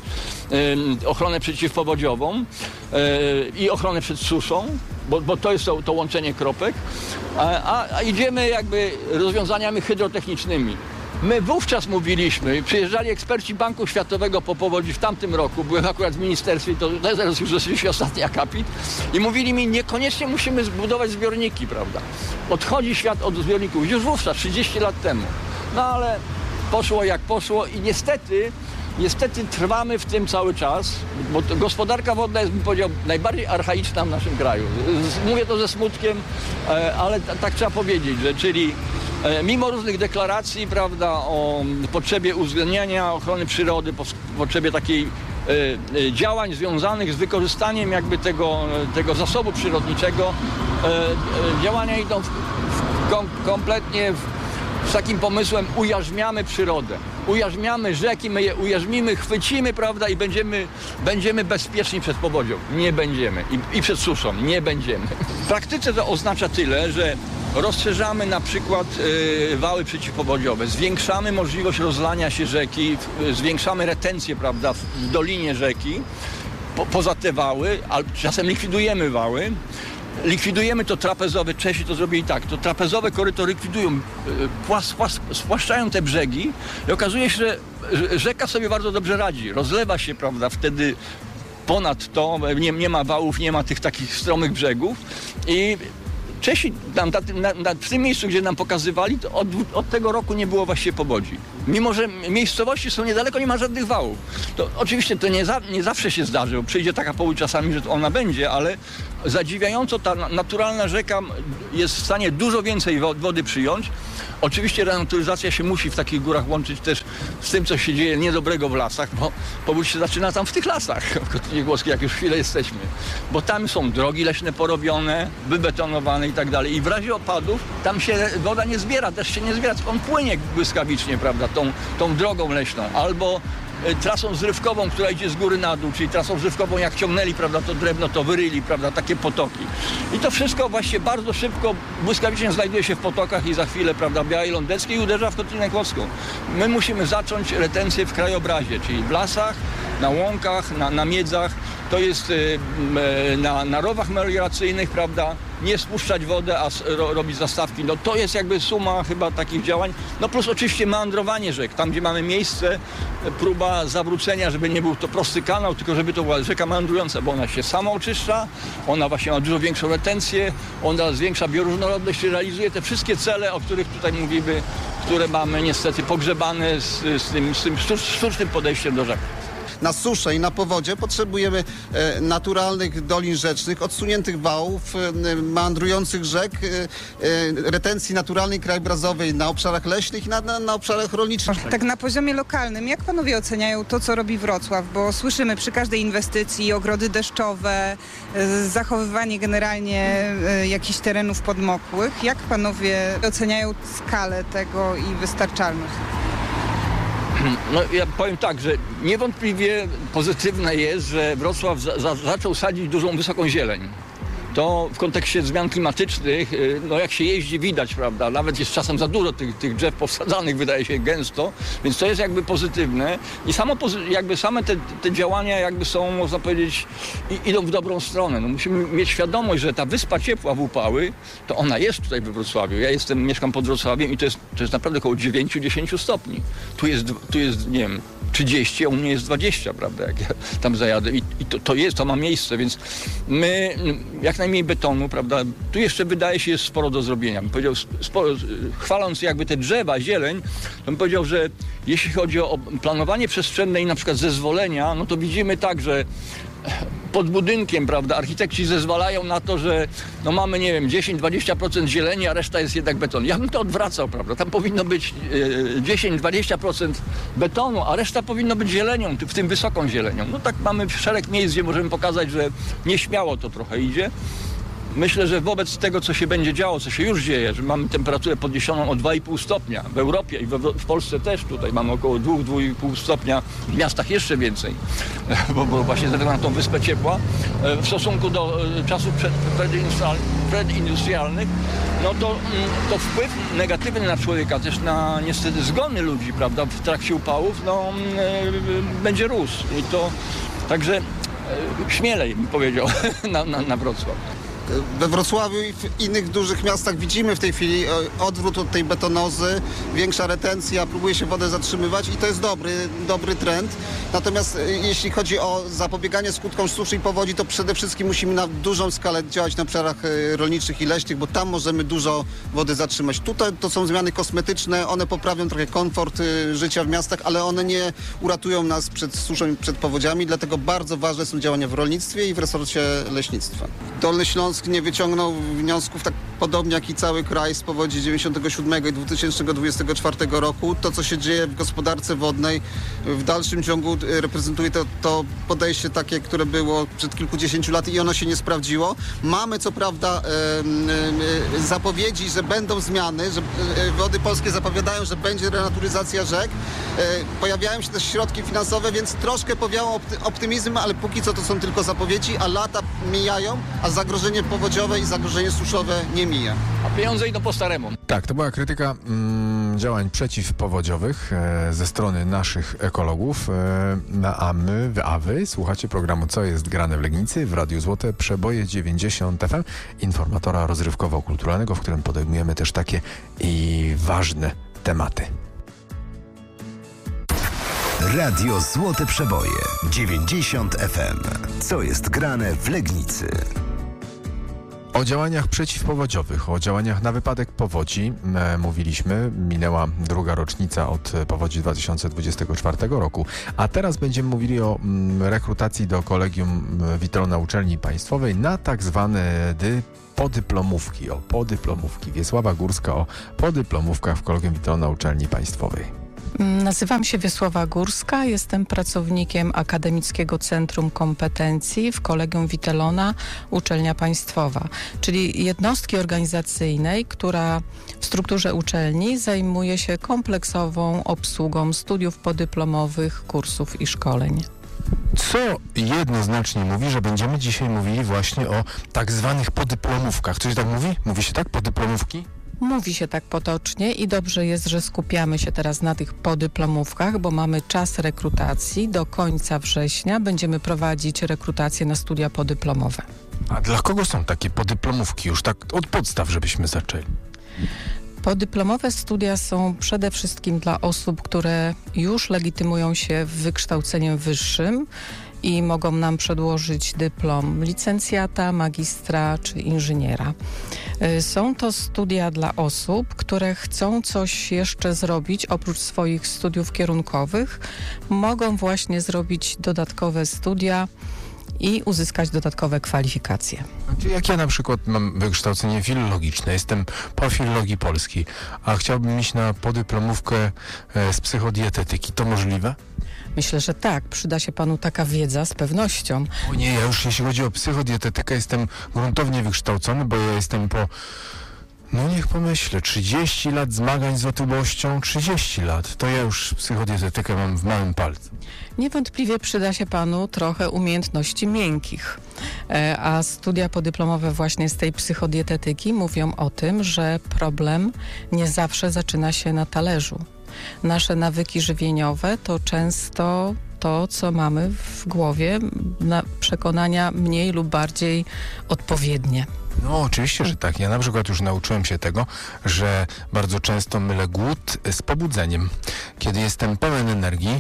y, ochronę przeciwpowodziową y, i ochronę przed suszą, bo, bo to jest to, to łączenie kropek, a, a idziemy jakby rozwiązaniami hydrotechnicznymi. My wówczas mówiliśmy, przyjeżdżali eksperci Banku Światowego po powodzi w tamtym roku, byłem akurat w ministerstwie, to teraz już rzeczywiście ostatni akapit, i mówili mi, niekoniecznie musimy zbudować zbiorniki, prawda. Odchodzi świat od zbiorników już wówczas, trzydzieści lat temu. No ale poszło jak poszło i niestety, niestety trwamy w tym cały czas, bo to gospodarka wodna jest, bym powiedział, najbardziej archaiczna w naszym kraju. Mówię to ze smutkiem, ale tak trzeba powiedzieć, że czyli mimo różnych deklaracji, prawda, o potrzebie uwzględniania ochrony przyrody, potrzebie takiej e, działań związanych z wykorzystaniem jakby tego, tego zasobu przyrodniczego, e, e, działania idą w, w, kom, kompletnie w, z takim pomysłem ujarzmiamy przyrodę, ujarzmiamy rzeki, my je ujarzmimy, chwycimy, prawda, i będziemy, będziemy bezpieczni przed powodzią. Nie będziemy. I, i przed suszą. Nie będziemy. W praktyce to oznacza tyle, że rozszerzamy na przykład y, wały przeciwpowodziowe, zwiększamy możliwość rozlania się rzeki, y, zwiększamy retencję, prawda, w, w dolinie rzeki, po, poza te wały, a czasem likwidujemy wały. Likwidujemy to trapezowe, Czesi to zrobili tak, to trapezowe koryto likwidują, płas, płas, spłaszczają te brzegi i okazuje się, że rzeka sobie bardzo dobrze radzi, rozlewa się, prawda, wtedy ponad to, nie, nie ma wałów, nie ma tych takich stromych brzegów i Czesi tam, na, na, w tym miejscu, gdzie nam pokazywali, to od, od tego roku nie było właściwie powodzi. Mimo że miejscowości są niedaleko, nie ma żadnych wałów. To oczywiście to nie, za, nie zawsze się zdarzy, bo przyjdzie taka powódź czasami, że ona będzie, ale zadziwiająco ta naturalna rzeka jest w stanie dużo więcej wody przyjąć. Oczywiście renaturyzacja się musi w takich górach łączyć też z tym, co się dzieje niedobrego w lasach, bo powódź się zaczyna tam w tych lasach, w Kotlinie Głowskiej, jak już chwilę jesteśmy. Bo tam są drogi leśne porobione, wybetonowane i tak dalej. I w razie opadów tam się woda nie zbiera, też się nie zbiera, on płynie błyskawicznie, prawda, tą, tą drogą leśną. Albo trasą zrywkową, która idzie z góry na dół, czyli trasą zrywkową, jak ciągnęli, prawda, to drewno, to wyryli, prawda, takie potoki. I to wszystko właśnie bardzo szybko, błyskawicznie znajduje się w potokach i za chwilę, prawda, w Białej Lądeckiej i uderza w Kotlinę Kłodzką. My musimy zacząć retencję w krajobrazie, czyli w lasach, na łąkach, na, na miedzach, to jest y, y, na, na rowach melioracyjnych, prawda, nie spuszczać wodę, a ro, robić zastawki. No to jest jakby suma chyba takich działań. No plus oczywiście meandrowanie rzek. Tam, gdzie mamy miejsce, próba zawrócenia, żeby nie był to prosty kanał, tylko żeby to była rzeka meandrująca, bo ona się sama oczyszcza, ona właśnie ma dużo większą retencję, ona zwiększa bioróżnorodność, realizuje te wszystkie cele, o których tutaj mówimy, które mamy niestety pogrzebane z, z tym, z tym sztucznym podejściem do rzek. Na suszę i na powodzie potrzebujemy e, naturalnych dolin rzecznych, odsuniętych wałów, e, meandrujących rzek, e, e, retencji naturalnej, krajobrazowej na obszarach leśnych i na, na, na obszarach rolniczych. Tak na poziomie lokalnym, jak panowie oceniają to, co robi Wrocław? Bo słyszymy przy każdej inwestycji ogrody deszczowe, e, zachowywanie generalnie e, jakichś terenów podmokłych. Jak panowie oceniają skalę tego i wystarczalność? No ja powiem tak, że niewątpliwie pozytywne jest, że Wrocław za, za, zaczął sadzić dużą, wysoką zieleń. To w kontekście zmian klimatycznych, no jak się jeździ, widać, prawda, nawet jest czasem za dużo tych, tych drzew powsadzanych, wydaje się gęsto, więc to jest jakby pozytywne i samo, jakby same te, te działania jakby są, można powiedzieć, i, idą w dobrą stronę. No musimy mieć świadomość, że ta wyspa ciepła w upały, to ona jest tutaj we Wrocławiu. Ja jestem, mieszkam pod Wrocławiem i to jest, to jest naprawdę około dziewięć do dziesięciu stopni. Tu jest, tu jest, nie wiem, trzydzieści, a u mnie jest dwadzieścia, prawda, jak ja tam zajadę i, i to, to jest, to ma miejsce, więc my jak najmniej betonu, prawda, tu jeszcze wydaje się jest sporo do zrobienia. Bym powiedział, sporo, chwaląc jakby te drzewa, zieleń, to bym powiedział, że jeśli chodzi o planowanie przestrzenne i na przykład zezwolenia, no to widzimy tak, że pod budynkiem, prawda, architekci zezwalają na to, że no mamy, nie wiem, dziesięć do dwudziestu procent zieleni, a reszta jest jednak beton. Ja bym to odwracał, prawda, tam powinno być e, dziesięć do dwudziestu procent betonu, a reszta powinno być zielenią, w tym wysoką zielenią. No tak mamy szereg miejsc, gdzie możemy pokazać, że nieśmiało to trochę idzie. Myślę, że wobec tego, co się będzie działo, co się już dzieje, że mamy temperaturę podniesioną o dwa i pół stopnia w Europie i w, w Polsce też tutaj mamy około dwa do dwóch i pół stopnia, w miastach jeszcze więcej, bo, bo właśnie ze względu na tą wyspę ciepła, w stosunku do czasów przed, predindustrialnych, no to, to wpływ negatywny na człowieka, też na niestety zgony ludzi, prawda, w trakcie upałów, no będzie rósł i to także śmielej bym powiedział na, na, na Wrocław. We Wrocławiu i w innych dużych miastach widzimy w tej chwili odwrót od tej betonozy, większa retencja, próbuje się wodę zatrzymywać i to jest dobry, dobry trend. Natomiast jeśli chodzi o zapobieganie skutkom suszy i powodzi, to przede wszystkim musimy na dużą skalę działać na obszarach rolniczych i leśnych, bo tam możemy dużo wody zatrzymać. Tutaj to są zmiany kosmetyczne, one poprawią trochę komfort życia w miastach, ale one nie uratują nas przed suszą i przed powodziami, dlatego bardzo ważne są działania w rolnictwie i w resorcie leśnictwa. Dolny Śląsk nie wyciągnął wniosków tak podobnie jak i cały kraj z powodzi dziewięćdziesiątego siódmego i dwa tysiące dwudziestego czwartego roku. To, co się dzieje w gospodarce wodnej w dalszym ciągu reprezentuje to, to podejście takie, które było przed kilkudziesięciu laty i ono się nie sprawdziło. Mamy co prawda e, e, zapowiedzi, że będą zmiany, że e, Wody Polskie zapowiadają, że będzie renaturyzacja rzek. E, pojawiają się też środki finansowe, więc troszkę powiało optymizm, ale póki co to są tylko zapowiedzi, a lata mijają, a zagrożenie powodziowe i zagrożenie suszowe nie mija. A pieniądze idą po staremu. Tak, to była krytyka mm, działań przeciwpowodziowych e, ze strony naszych ekologów, e, a my, a wy słuchacie programu Co jest grane w Legnicy w Radiu Złote Przeboje dziewięćdziesiąt F M, informatora rozrywkowo-kulturalnego, w którym podejmujemy też takie i ważne tematy. Radio Złote Przeboje dziewięćdziesiąt F M. Co jest grane w Legnicy? O działaniach przeciwpowodziowych, o działaniach na wypadek powodzi e, mówiliśmy. Minęła druga rocznica od powodzi dwa tysiące dwudziestego czwartego roku. A teraz będziemy mówili o mm, rekrutacji do Kolegium Witelo na Uczelni Państwowej na tak zwane dy podyplomówki. O podyplomówki. Wiesława Górska o podyplomówkach w Kolegium Witelo na Uczelni Państwowej. Nazywam się Wiesława Górska, jestem pracownikiem Akademickiego Centrum Kompetencji w Kolegium Witelona Uczelnia Państwowa, czyli jednostki organizacyjnej, która w strukturze uczelni zajmuje się kompleksową obsługą studiów podyplomowych, kursów i szkoleń. Co jednoznacznie mówi, że będziemy dzisiaj mówili właśnie o tak zwanych podyplomówkach. Coś tak mówi? Mówi się tak? Podyplomówki? Mówi się tak potocznie i dobrze jest, że skupiamy się teraz na tych podyplomówkach, bo mamy czas rekrutacji. Do końca września będziemy prowadzić rekrutację na studia podyplomowe. A dla kogo są takie podyplomówki? Już tak od podstaw, żebyśmy zaczęli. Podyplomowe studia są przede wszystkim dla osób, które już legitymują się wykształceniem wyższym i mogą nam przedłożyć dyplom licencjata, magistra czy inżyniera. Są to studia dla osób, które chcą coś jeszcze zrobić oprócz swoich studiów kierunkowych. Mogą właśnie zrobić dodatkowe studia i uzyskać dodatkowe kwalifikacje. Znaczy, jak ja na przykład mam wykształcenie filologiczne, jestem po filologii polskiej, a chciałbym iść na podyplomówkę e, z psychodietetyki, to możliwe? Myślę, że tak. Przyda się panu taka wiedza z pewnością. O nie, ja już jeśli chodzi o psychodietetykę jestem gruntownie wykształcony, bo ja jestem po, no niech pomyślę, trzydzieści lat zmagań z otyłością, trzydzieści lat. To ja już psychodietetykę mam w małym palcu. Niewątpliwie przyda się panu trochę umiejętności miękkich, e, a studia podyplomowe właśnie z tej psychodietetyki mówią o tym, że problem nie zawsze zaczyna się na talerzu. Nasze nawyki żywieniowe to często to, co mamy w głowie, na przekonania mniej lub bardziej odpowiednie. No oczywiście, że tak. Ja na przykład już nauczyłem się tego, że bardzo często mylę głód z pobudzeniem. Kiedy jestem pełen energii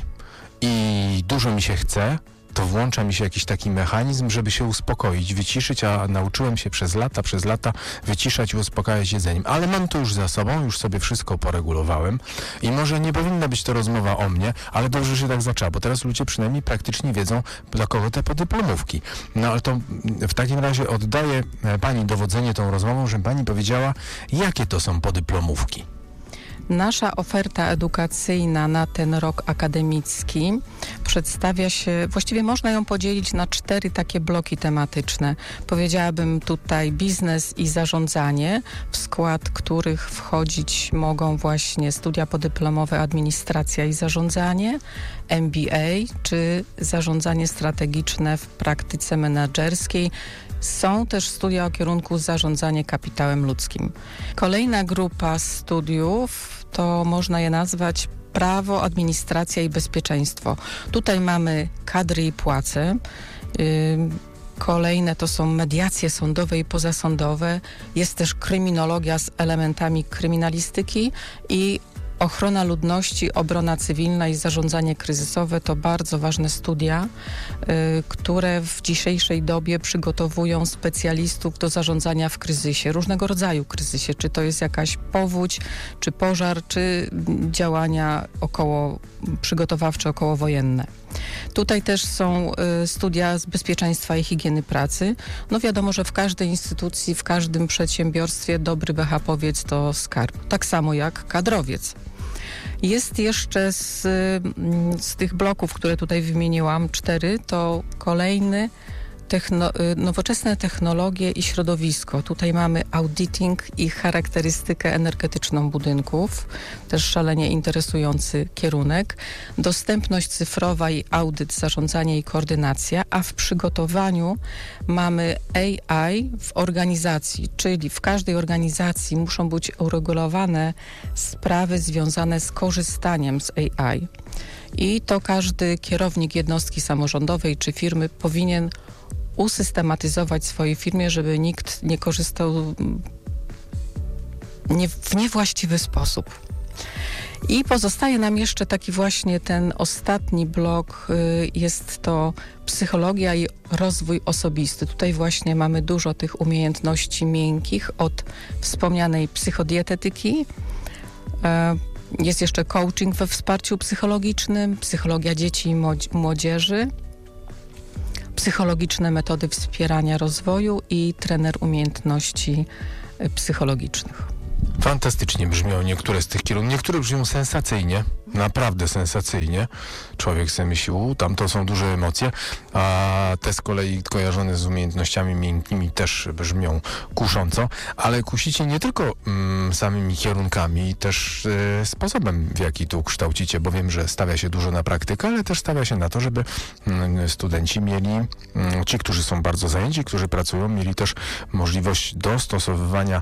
i dużo mi się chce, to włącza mi się jakiś taki mechanizm, żeby się uspokoić, wyciszyć, a nauczyłem się przez lata, przez lata wyciszać i uspokajać jedzeniem. Ale mam to już za sobą, już sobie wszystko poregulowałem i może nie powinna być to rozmowa o mnie, ale dobrze, że się tak zaczęła, bo teraz ludzie przynajmniej praktycznie wiedzą, dla kogo te podyplomówki. No ale to w takim razie oddaję pani dowodzenie tą rozmową, żeby pani powiedziała, jakie to są podyplomówki. Nasza oferta edukacyjna na ten rok akademicki przedstawia się, właściwie można ją podzielić na cztery takie bloki tematyczne. Powiedziałabym tutaj biznes i zarządzanie, w skład których wchodzić mogą właśnie studia podyplomowe administracja i zarządzanie, M B A czy zarządzanie strategiczne w praktyce menedżerskiej. Są też studia o kierunku zarządzanie kapitałem ludzkim. Kolejna grupa studiów to można je nazwać prawo, administracja i bezpieczeństwo. Tutaj mamy kadry i płace. Kolejne to są mediacje sądowe i pozasądowe. Jest też kryminologia z elementami kryminalistyki i ochrona ludności, obrona cywilna i zarządzanie kryzysowe to bardzo ważne studia, y, które w dzisiejszej dobie przygotowują specjalistów do zarządzania w kryzysie, różnego rodzaju kryzysie, czy to jest jakaś powódź, czy pożar, czy działania około, przygotowawcze okołowojenne. Tutaj też są y, studia z bezpieczeństwa i higieny pracy. No wiadomo, że w każdej instytucji, w każdym przedsiębiorstwie dobry behapowiec to skarb. Tak samo jak kadrowiec. Jest jeszcze z, z tych bloków, które tutaj wymieniłam, cztery, to kolejny Techno, nowoczesne technologie i środowisko. Tutaj mamy auditing i charakterystykę energetyczną budynków, też szalenie interesujący kierunek. Dostępność cyfrowa i audyt, zarządzanie i koordynacja, a w przygotowaniu mamy A I w organizacji, czyli w każdej organizacji muszą być uregulowane sprawy związane z korzystaniem z A I. I to każdy kierownik jednostki samorządowej czy firmy powinien usystematyzować w swojej firmie, żeby nikt nie korzystał nie, w niewłaściwy sposób. I pozostaje nam jeszcze taki właśnie ten ostatni blok, y, jest to psychologia i rozwój osobisty. Tutaj właśnie mamy dużo tych umiejętności miękkich, od wspomnianej psychodietetyki. Y, jest jeszcze coaching we wsparciu psychologicznym, psychologia dzieci i młodzieży, psychologiczne metody wspierania rozwoju i trener umiejętności psychologicznych. Fantastycznie brzmią niektóre z tych kierunków. Niektóre brzmią sensacyjnie, naprawdę sensacyjnie. Człowiek sobie myśli, u, tam to są duże emocje, a te z kolei kojarzone z umiejętnościami miękkimi też brzmią kusząco, ale kusicie nie tylko mm, samymi kierunkami, też y, sposobem, w jaki tu kształcicie, bo wiem, że stawia się dużo na praktykę, ale też stawia się na to, żeby y, studenci mieli, y, ci, którzy są bardzo zajęci, którzy pracują, mieli też możliwość dostosowywania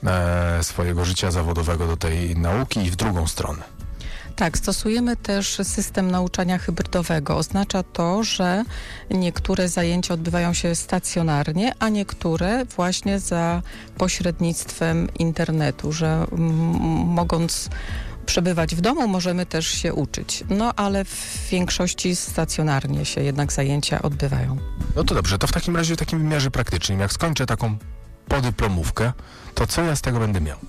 y, swojego życia zawodowego do tej nauki i w drugą stronę. Tak, stosujemy też system nauczania hybrydowego. Oznacza to, że niektóre zajęcia odbywają się stacjonarnie, a niektóre właśnie za pośrednictwem internetu, że m- mogąc przebywać w domu, możemy też się uczyć. No ale w większości stacjonarnie się jednak zajęcia odbywają. No to dobrze, to w takim razie w takim wymiarze praktycznym, jak skończę taką podyplomówkę, to co ja z tego będę miał?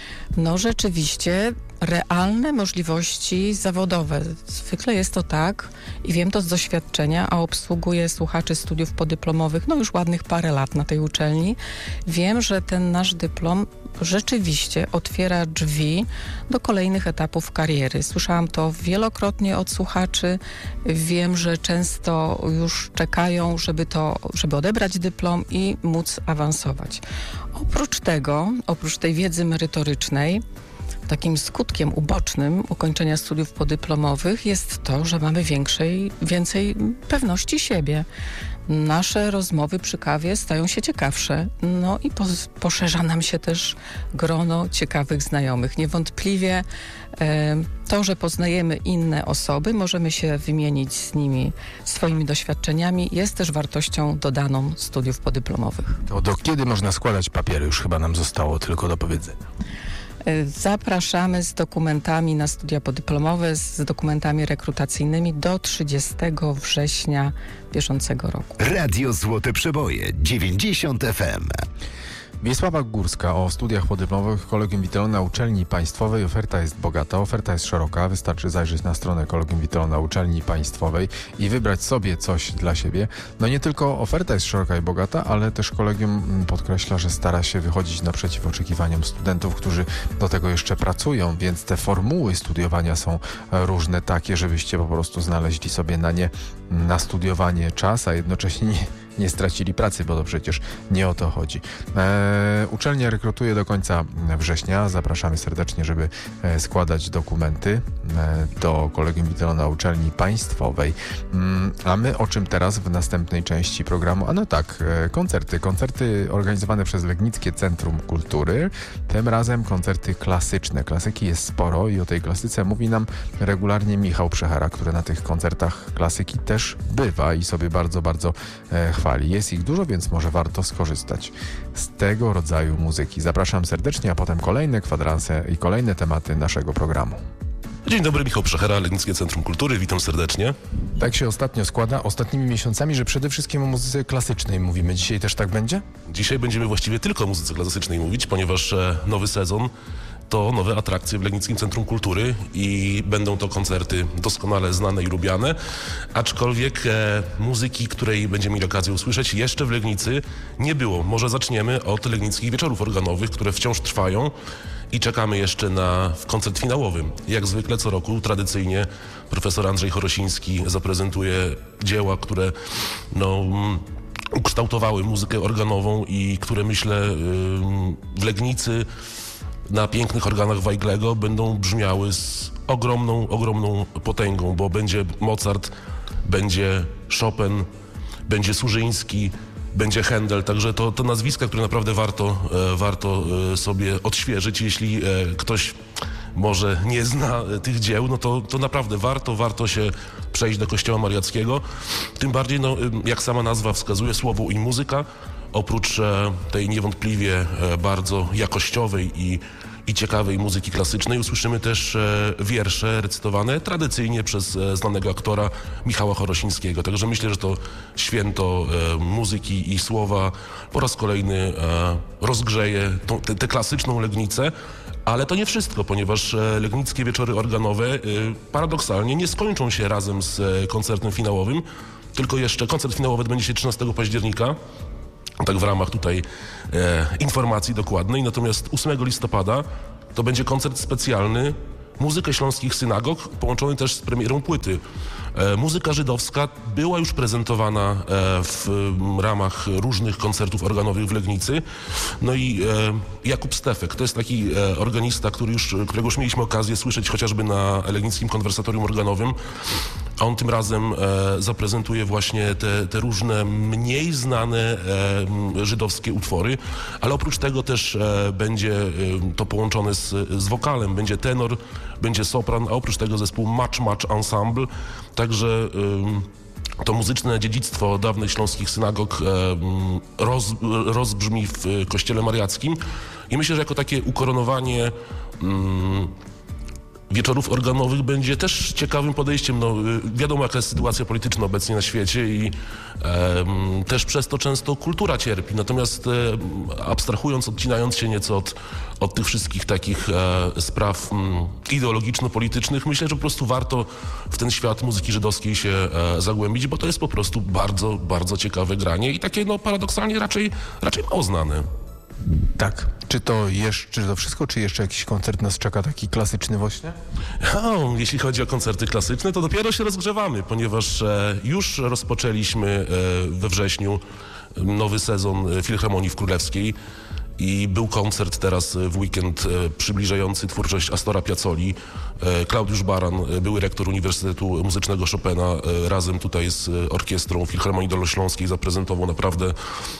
No rzeczywiście realne możliwości zawodowe. Zwykle jest to tak i wiem to z doświadczenia, a obsługuję słuchaczy studiów podyplomowych no już ładnych parę lat na tej uczelni. Wiem, że ten nasz dyplom rzeczywiście otwiera drzwi do kolejnych etapów kariery. Słyszałam to wielokrotnie od słuchaczy. Wiem, że często już czekają, żeby to, żeby odebrać dyplom i móc awansować. Oprócz tego, oprócz tej wiedzy merytorycznej, takim skutkiem ubocznym ukończenia studiów podyplomowych jest to, że mamy większej, więcej pewności siebie. Nasze rozmowy przy kawie stają się ciekawsze, no i po, poszerza nam się też grono ciekawych znajomych. Niewątpliwie e, to, że poznajemy inne osoby, możemy się wymienić z nimi swoimi doświadczeniami, jest też wartością dodaną studiów podyplomowych. To do kiedy można składać papiery? Już chyba nam zostało tylko do powiedzenia. Zapraszamy z dokumentami na studia podyplomowe, z dokumentami rekrutacyjnymi do trzydziestego września bieżącego roku. Radio Złote Przeboje dziewięćdziesiąt F M. Wiesława Górska o studiach podyplomowych Collegium Vitae na uczelni państwowej. Oferta jest bogata, oferta jest szeroka. Wystarczy zajrzeć na stronę Collegium Vitae na uczelni państwowej i wybrać sobie coś dla siebie. No nie tylko oferta jest szeroka i bogata, ale też kolegium podkreśla, że stara się wychodzić naprzeciw oczekiwaniom studentów, którzy do tego jeszcze pracują, więc te formuły studiowania są różne, takie, żebyście po prostu znaleźli sobie na nie, na studiowanie czas, a jednocześnie nie nie stracili pracy, bo to przecież nie o to chodzi. E, uczelnia rekrutuje do końca września. Zapraszamy serdecznie, żeby e, składać dokumenty e, do Collegium Vitae na uczelni państwowej. Mm, a my o czym teraz w następnej części programu? A no tak, e, koncerty. Koncerty organizowane przez Legnickie Centrum Kultury. Tym razem koncerty klasyczne. Klasyki jest sporo i o tej klasyce mówi nam regularnie Michał Przechara, który na tych koncertach klasyki też bywa i sobie bardzo, bardzo e, chwali. Jest ich dużo, więc może warto skorzystać z tego rodzaju muzyki. Zapraszam serdecznie, a potem kolejne kwadranse i kolejne tematy naszego programu. Dzień dobry, Michał Przechara, Legnickie Centrum Kultury, witam serdecznie. Tak się ostatnio składa, ostatnimi miesiącami, że przede wszystkim o muzyce klasycznej mówimy. Dzisiaj też tak będzie? Dzisiaj będziemy właściwie tylko o muzyce klasycznej mówić, ponieważ e, nowy sezon to nowe atrakcje w Legnickim Centrum Kultury i będą to koncerty doskonale znane i lubiane, aczkolwiek e, muzyki, której będziemy mieli okazję usłyszeć, jeszcze w Legnicy nie było. Może zaczniemy od Legnickich Wieczorów Organowych, które wciąż trwają i czekamy jeszcze na w koncert finałowy. Jak zwykle co roku tradycyjnie profesor Andrzej Chorosiński zaprezentuje dzieła, które no, ukształtowały muzykę organową i które myślę w Legnicy na pięknych organach Weiglego będą brzmiały z ogromną, ogromną potęgą, bo będzie Mozart, będzie Chopin, będzie Służyński, będzie Händel, także to, to nazwiska, które naprawdę warto, e, warto e, sobie odświeżyć. Jeśli e, ktoś może nie zna tych dzieł, no to, to naprawdę warto, warto się przejść do Kościoła Mariackiego. Tym bardziej, no, jak sama nazwa wskazuje, słowo i muzyka, oprócz e, tej niewątpliwie e, bardzo jakościowej i i ciekawej muzyki klasycznej. Usłyszymy też e, wiersze recytowane tradycyjnie przez e, znanego aktora Michała Chorosińskiego. Także myślę, że to święto e, muzyki i słowa po raz kolejny e, rozgrzeje tę klasyczną Legnicę. Ale to nie wszystko, ponieważ e, legnickie wieczory organowe e, paradoksalnie nie skończą się razem z e, koncertem finałowym, tylko jeszcze koncert finałowy odbędzie się trzynastego października. Tak w ramach tutaj e, informacji dokładnej. Natomiast ósmego listopada to będzie koncert specjalny Muzykę Śląskich Synagog, połączony też z premierą płyty. E, muzyka żydowska była już prezentowana e, w m, ramach różnych koncertów organowych w Legnicy. No i e, Jakub Stefek, to jest taki e, organista, który już, którego już mieliśmy okazję słyszeć chociażby na Legnickim Konwersatorium Organowym. A on tym razem e, zaprezentuje właśnie te, te różne mniej znane e, żydowskie utwory, ale oprócz tego też e, będzie e, to połączone z, z wokalem, będzie tenor, będzie sopran, a oprócz tego zespół Match Match Ensemble, także e, to muzyczne dziedzictwo dawnych śląskich synagog e, roz, rozbrzmi w kościele mariackim i myślę, że jako takie ukoronowanie mm, wieczorów organowych będzie też ciekawym podejściem. No, wiadomo, jaka jest sytuacja polityczna obecnie na świecie i e, też przez to często kultura cierpi. Natomiast e, abstrahując, odcinając się nieco od, od tych wszystkich takich e, spraw m, ideologiczno-politycznych, myślę, że po prostu warto w ten świat muzyki żydowskiej się e, zagłębić, bo to jest po prostu bardzo, bardzo ciekawe granie i takie no, paradoksalnie raczej, raczej mało znane. Tak. Czy to jeszcze, czy to wszystko, czy jeszcze jakiś koncert nas czeka taki klasyczny właśnie? O, jeśli chodzi o koncerty klasyczne, to dopiero się rozgrzewamy, ponieważ e, już rozpoczęliśmy e, we wrześniu nowy sezon Filharmonii w Królewskiej i był koncert teraz w weekend e, przybliżający twórczość Astora Piazzoli. E, Klaudiusz Baran, e, były rektor Uniwersytetu Muzycznego Chopina, e, razem tutaj z orkiestrą Filharmonii Dolnośląskiej zaprezentował naprawdę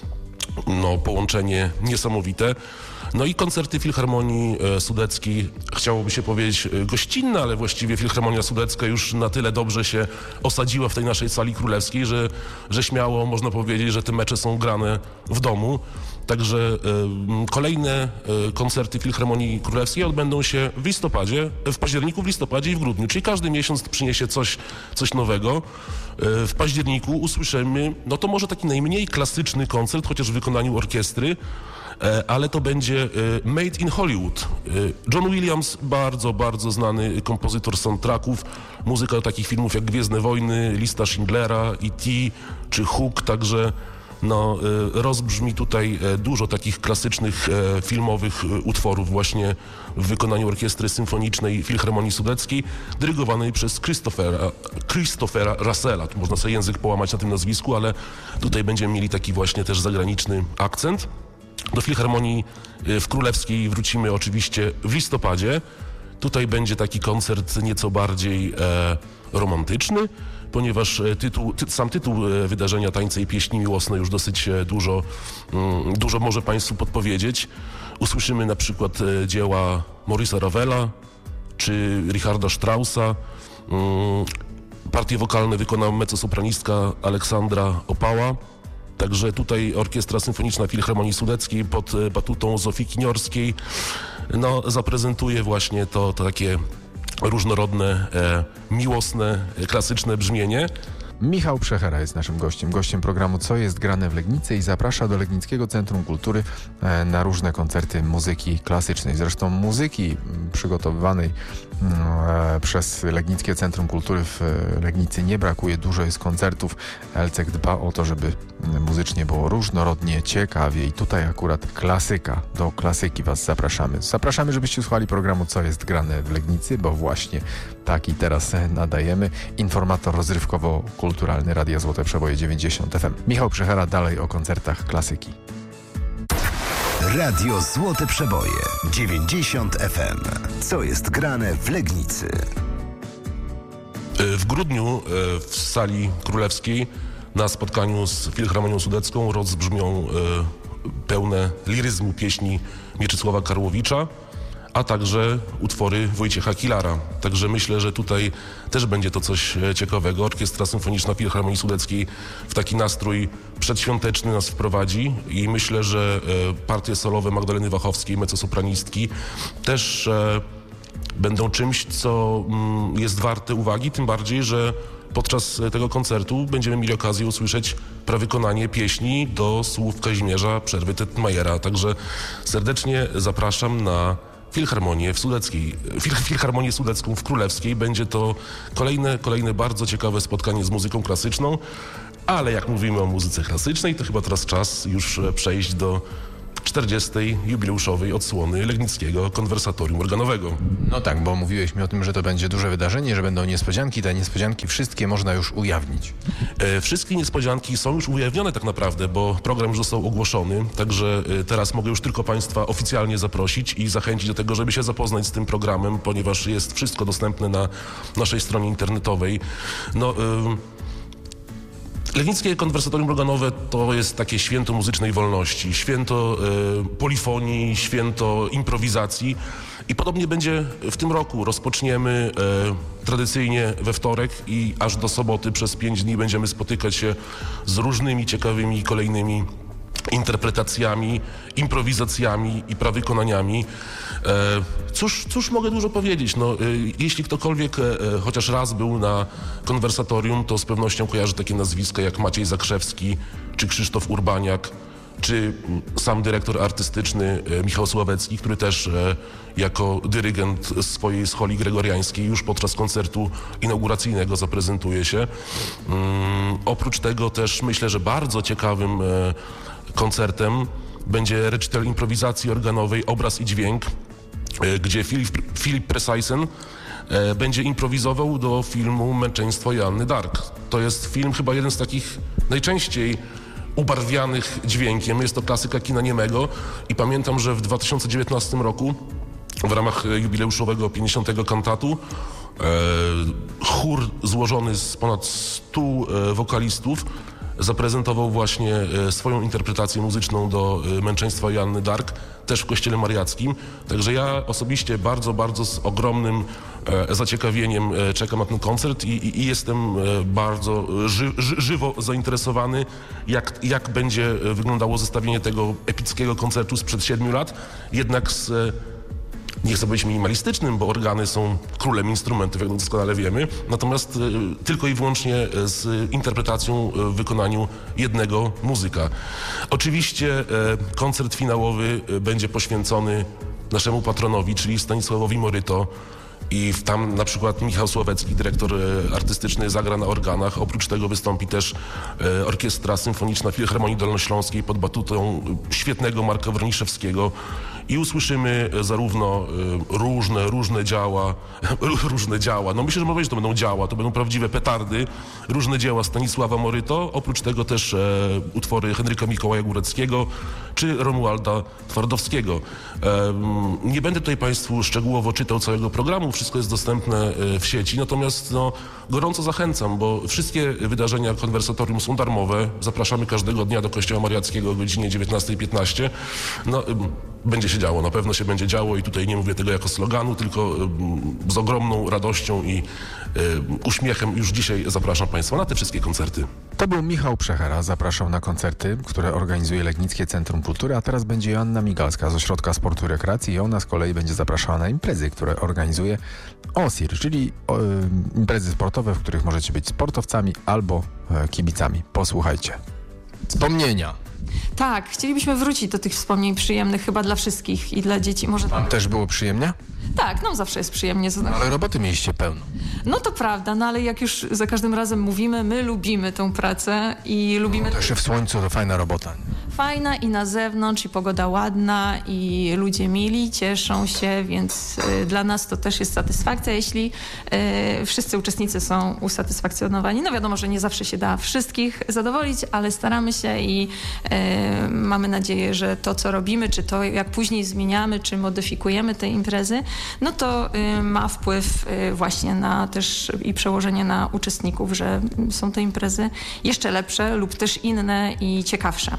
no, połączenie niesamowite. No i koncerty Filharmonii e, Sudeckiej, chciałoby się powiedzieć e, gościnne, ale właściwie Filharmonia Sudecka już na tyle dobrze się osadziła w tej naszej sali królewskiej, że, że śmiało można powiedzieć, że te mecze są grane w domu. Także e, kolejne e, koncerty Filharmonii Królewskiej odbędą się w listopadzie, w październiku, w listopadzie i w grudniu, czyli każdy miesiąc przyniesie coś, coś nowego. E, w październiku usłyszymy, no to może taki najmniej klasyczny koncert, chociaż w wykonaniu orkiestry, ale to będzie Made in Hollywood. John Williams, bardzo, bardzo znany kompozytor soundtracków, muzyka do takich filmów jak Gwiezdne Wojny, Lista Schindlera, E T czy Hook, także no, rozbrzmi tutaj dużo takich klasycznych filmowych utworów właśnie w wykonaniu orkiestry symfonicznej Filharmonii Sudeckiej, dyrygowanej przez Christophera, Christophera Russella. Tu można sobie język połamać na tym nazwisku, ale tutaj będziemy mieli taki właśnie też zagraniczny akcent. Do Filharmonii w Królewskiej wrócimy oczywiście w listopadzie. Tutaj będzie taki koncert nieco bardziej e, romantyczny, ponieważ tytuł, ty, sam tytuł wydarzenia Tańce i Pieśni Miłosne już dosyć dużo, mm, dużo może Państwu podpowiedzieć. Usłyszymy na przykład dzieła Maurice'a Ravela czy Richarda Straussa. Mm, partie wokalne wykona mezzosopranistka Aleksandra Opała. Także tutaj Orkiestra Symfoniczna Filharmonii Sudeckiej pod batutą Zofii Kiniorskiej no, zaprezentuje właśnie to, to takie różnorodne, e, miłosne, e, klasyczne brzmienie. Michał Przechera jest naszym gościem, gościem programu Co jest grane w Legnicy i zaprasza do Legnickiego Centrum Kultury e, na różne koncerty muzyki klasycznej. Zresztą muzyki przygotowywanej e, przez Legnickie Centrum Kultury w Legnicy nie brakuje. Dużo jest koncertów. Elcek dba o to, żeby muzycznie było różnorodnie, ciekawie i tutaj akurat klasyka. Do klasyki Was zapraszamy. Zapraszamy, żebyście słuchali programu Co jest grane w Legnicy, bo właśnie taki teraz nadajemy. Informator rozrywkowo-kulturalny Radia Złote Przeboje dziewięćdziesiąt F M. Michał Przechera dalej o koncertach klasyki. Radio Złote Przeboje dziewięćdziesiąt F M. Co jest grane w Legnicy? W grudniu w sali królewskiej na spotkaniu z Filharmonią Sudecką rozbrzmią pełne liryzmu pieśni Mieczysława Karłowicza, a także utwory Wojciecha Kilara. Także myślę, że tutaj też będzie to coś ciekawego. Orkiestra Symfoniczna Filharmonii Sudeckiej w taki nastrój przedświąteczny nas wprowadzi i myślę, że partie solowe Magdaleny Wachowskiej, mezzosopranistki, też będą czymś, co jest warte uwagi, tym bardziej, że podczas tego koncertu będziemy mieli okazję usłyszeć prawykonanie pieśni do słów Kazimierza Przerwy Tetmajera. Także serdecznie zapraszam na Filharmonię w Sudeckiej, Fil, Filharmonię Sudecką w Królewskiej. Będzie to kolejne, kolejne bardzo ciekawe spotkanie z muzyką klasyczną, ale jak mówimy o muzyce klasycznej, to chyba teraz czas już przejść do czterdziestej jubileuszowej odsłony Legnickiego Konwersatorium Organowego. No tak, bo mówiłeś mi o tym, że to będzie duże wydarzenie, że będą niespodzianki. Te niespodzianki wszystkie można już ujawnić. E, wszystkie niespodzianki są już ujawnione tak naprawdę, bo program już został ogłoszony, także e, teraz mogę już tylko Państwa oficjalnie zaprosić i zachęcić do tego, żeby się zapoznać z tym programem, ponieważ jest wszystko dostępne na naszej stronie internetowej. No... E, Legnickie Konwersatorium Organowe to jest takie święto muzycznej wolności, święto e, polifonii, święto improwizacji i podobnie będzie w tym roku. Rozpoczniemy e, tradycyjnie we wtorek i aż do soboty przez pięć dni będziemy spotykać się z różnymi ciekawymi kolejnymi interpretacjami, improwizacjami i prawykonaniami. E, cóż, cóż mogę dużo powiedzieć? No, e, jeśli ktokolwiek e, chociaż raz był na konwersatorium, to z pewnością kojarzy takie nazwiska jak Maciej Zakrzewski, czy Krzysztof Urbaniak, czy sam dyrektor artystyczny e, Michał Sławecki, który też e, jako dyrygent swojej scholi gregoriańskiej już podczas koncertu inauguracyjnego zaprezentuje się. Mm, oprócz tego też myślę, że bardzo ciekawym e, koncertem będzie recital improwizacji organowej Obraz i dźwięk, gdzie Filip, Filip Precysen będzie improwizował do filmu Męczeństwo Joanny Dark. To jest film chyba jeden z takich najczęściej ubarwianych dźwiękiem. Jest to klasyka kina niemego i pamiętam, że w dwa tysiące dziewiętnastym roku w ramach jubileuszowego pięćdziesiątego kantatu e, chór złożony z ponad stu e, wokalistów zaprezentował właśnie swoją interpretację muzyczną do Męczeństwa Joanny Dark, też w Kościele Mariackim. Także ja osobiście bardzo, bardzo z ogromnym zaciekawieniem czekam na ten koncert i, i, i jestem bardzo ży, ży, żywo zainteresowany, jak, jak będzie wyglądało zestawienie tego epickiego koncertu sprzed siedmiu lat, jednak z nie chcę być minimalistycznym, bo organy są królem instrumentów, jak doskonale wiemy, natomiast y, tylko i wyłącznie z interpretacją w wykonaniu jednego muzyka. Oczywiście y, koncert finałowy y, będzie poświęcony naszemu patronowi, czyli Stanisławowi Moryto, i tam na przykład Michał Sławecki, dyrektor e, artystyczny, zagra na organach. Oprócz tego wystąpi też e, Orkiestra Symfoniczna Filharmonii Dolnośląskiej pod batutą świetnego Marka Wroniszewskiego i usłyszymy e, zarówno e, różne, różne dzieła, różne dzieła, no myślę, że mówię, że to będą dzieła, to będą prawdziwe petardy, różne dzieła Stanisława Moryto, oprócz tego też e, utwory Henryka Mikołaja Góreckiego czy Romualda Twardowskiego. E, nie będę tutaj Państwu szczegółowo czytał całego programu, wszystko jest dostępne w sieci, natomiast no, gorąco zachęcam, bo wszystkie wydarzenia konwersatorium są darmowe. Zapraszamy każdego dnia do Kościoła Mariackiego o godzinie dziewiętnasta piętnaście. No, będzie się działo, na pewno się będzie działo i tutaj nie mówię tego jako sloganu, tylko z ogromną radością i uśmiechem już dzisiaj zapraszam Państwa na te wszystkie koncerty. To był Michał Przechera, zapraszał na koncerty, które organizuje Legnickie Centrum Kultury, a teraz będzie Joanna Migalska z Ośrodka Sportu i Rekreacji i ona z kolei będzie zapraszała na imprezy, które organizuje O S I R, czyli o, y, imprezy sportowe, w których możecie być sportowcami albo y, kibicami. Posłuchajcie. Wspomnienia. Tak, chcielibyśmy wrócić do tych wspomnień przyjemnych chyba dla wszystkich i dla dzieci. Może Wam też było przyjemnie? Tak, no zawsze jest przyjemnie. No, ale roboty mieliście pełno. No to prawda, no ale jak już za każdym razem mówimy, my lubimy tą pracę i lubimy... No, też w słońcu to fajna robota. Fajna i na zewnątrz, i pogoda ładna, i ludzie mili, cieszą się, więc y, dla nas to też jest satysfakcja, jeśli y, wszyscy uczestnicy są usatysfakcjonowani. No wiadomo, że nie zawsze się da wszystkich zadowolić, ale staramy się i y, mamy nadzieję, że to, co robimy, czy to, jak później zmieniamy, czy modyfikujemy te imprezy, no to y, ma wpływ y, właśnie na też i przełożenie na uczestników, że są te imprezy jeszcze lepsze lub też inne i ciekawsze.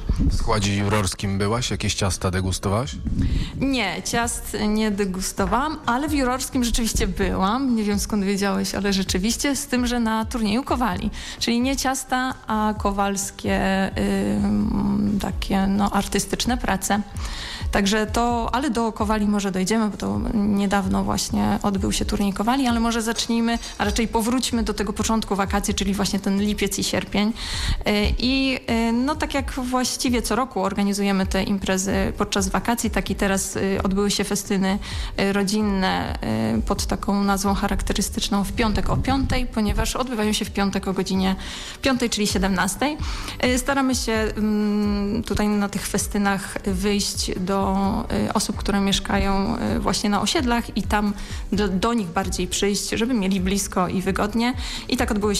wykładzie jurorskim byłaś? Jakieś ciasta degustowałaś? Nie, ciast nie degustowałam, ale w jurorskim rzeczywiście byłam. Nie wiem skąd wiedziałeś, ale rzeczywiście, z tym, że na turnieju kowali. Czyli nie ciasta, a kowalskie y, takie no, artystyczne prace. Także to, ale do kowali może dojdziemy, bo to niedawno właśnie odbył się turniej kowali, ale może zacznijmy, a raczej powróćmy do tego początku wakacji, czyli właśnie ten lipiec i sierpień. I no tak jak właściwie co roku organizujemy te imprezy podczas wakacji, tak i teraz odbyły się festyny rodzinne pod taką nazwą charakterystyczną w piątek o piątej, ponieważ odbywają się w piątek o godzinie piątej, czyli siedemnastej. Staramy się tutaj na tych festynach wyjść do osób, które mieszkają właśnie na osiedlach i tam do, do nich bardziej przyjść, żeby mieli blisko i wygodnie. I tak odbyły się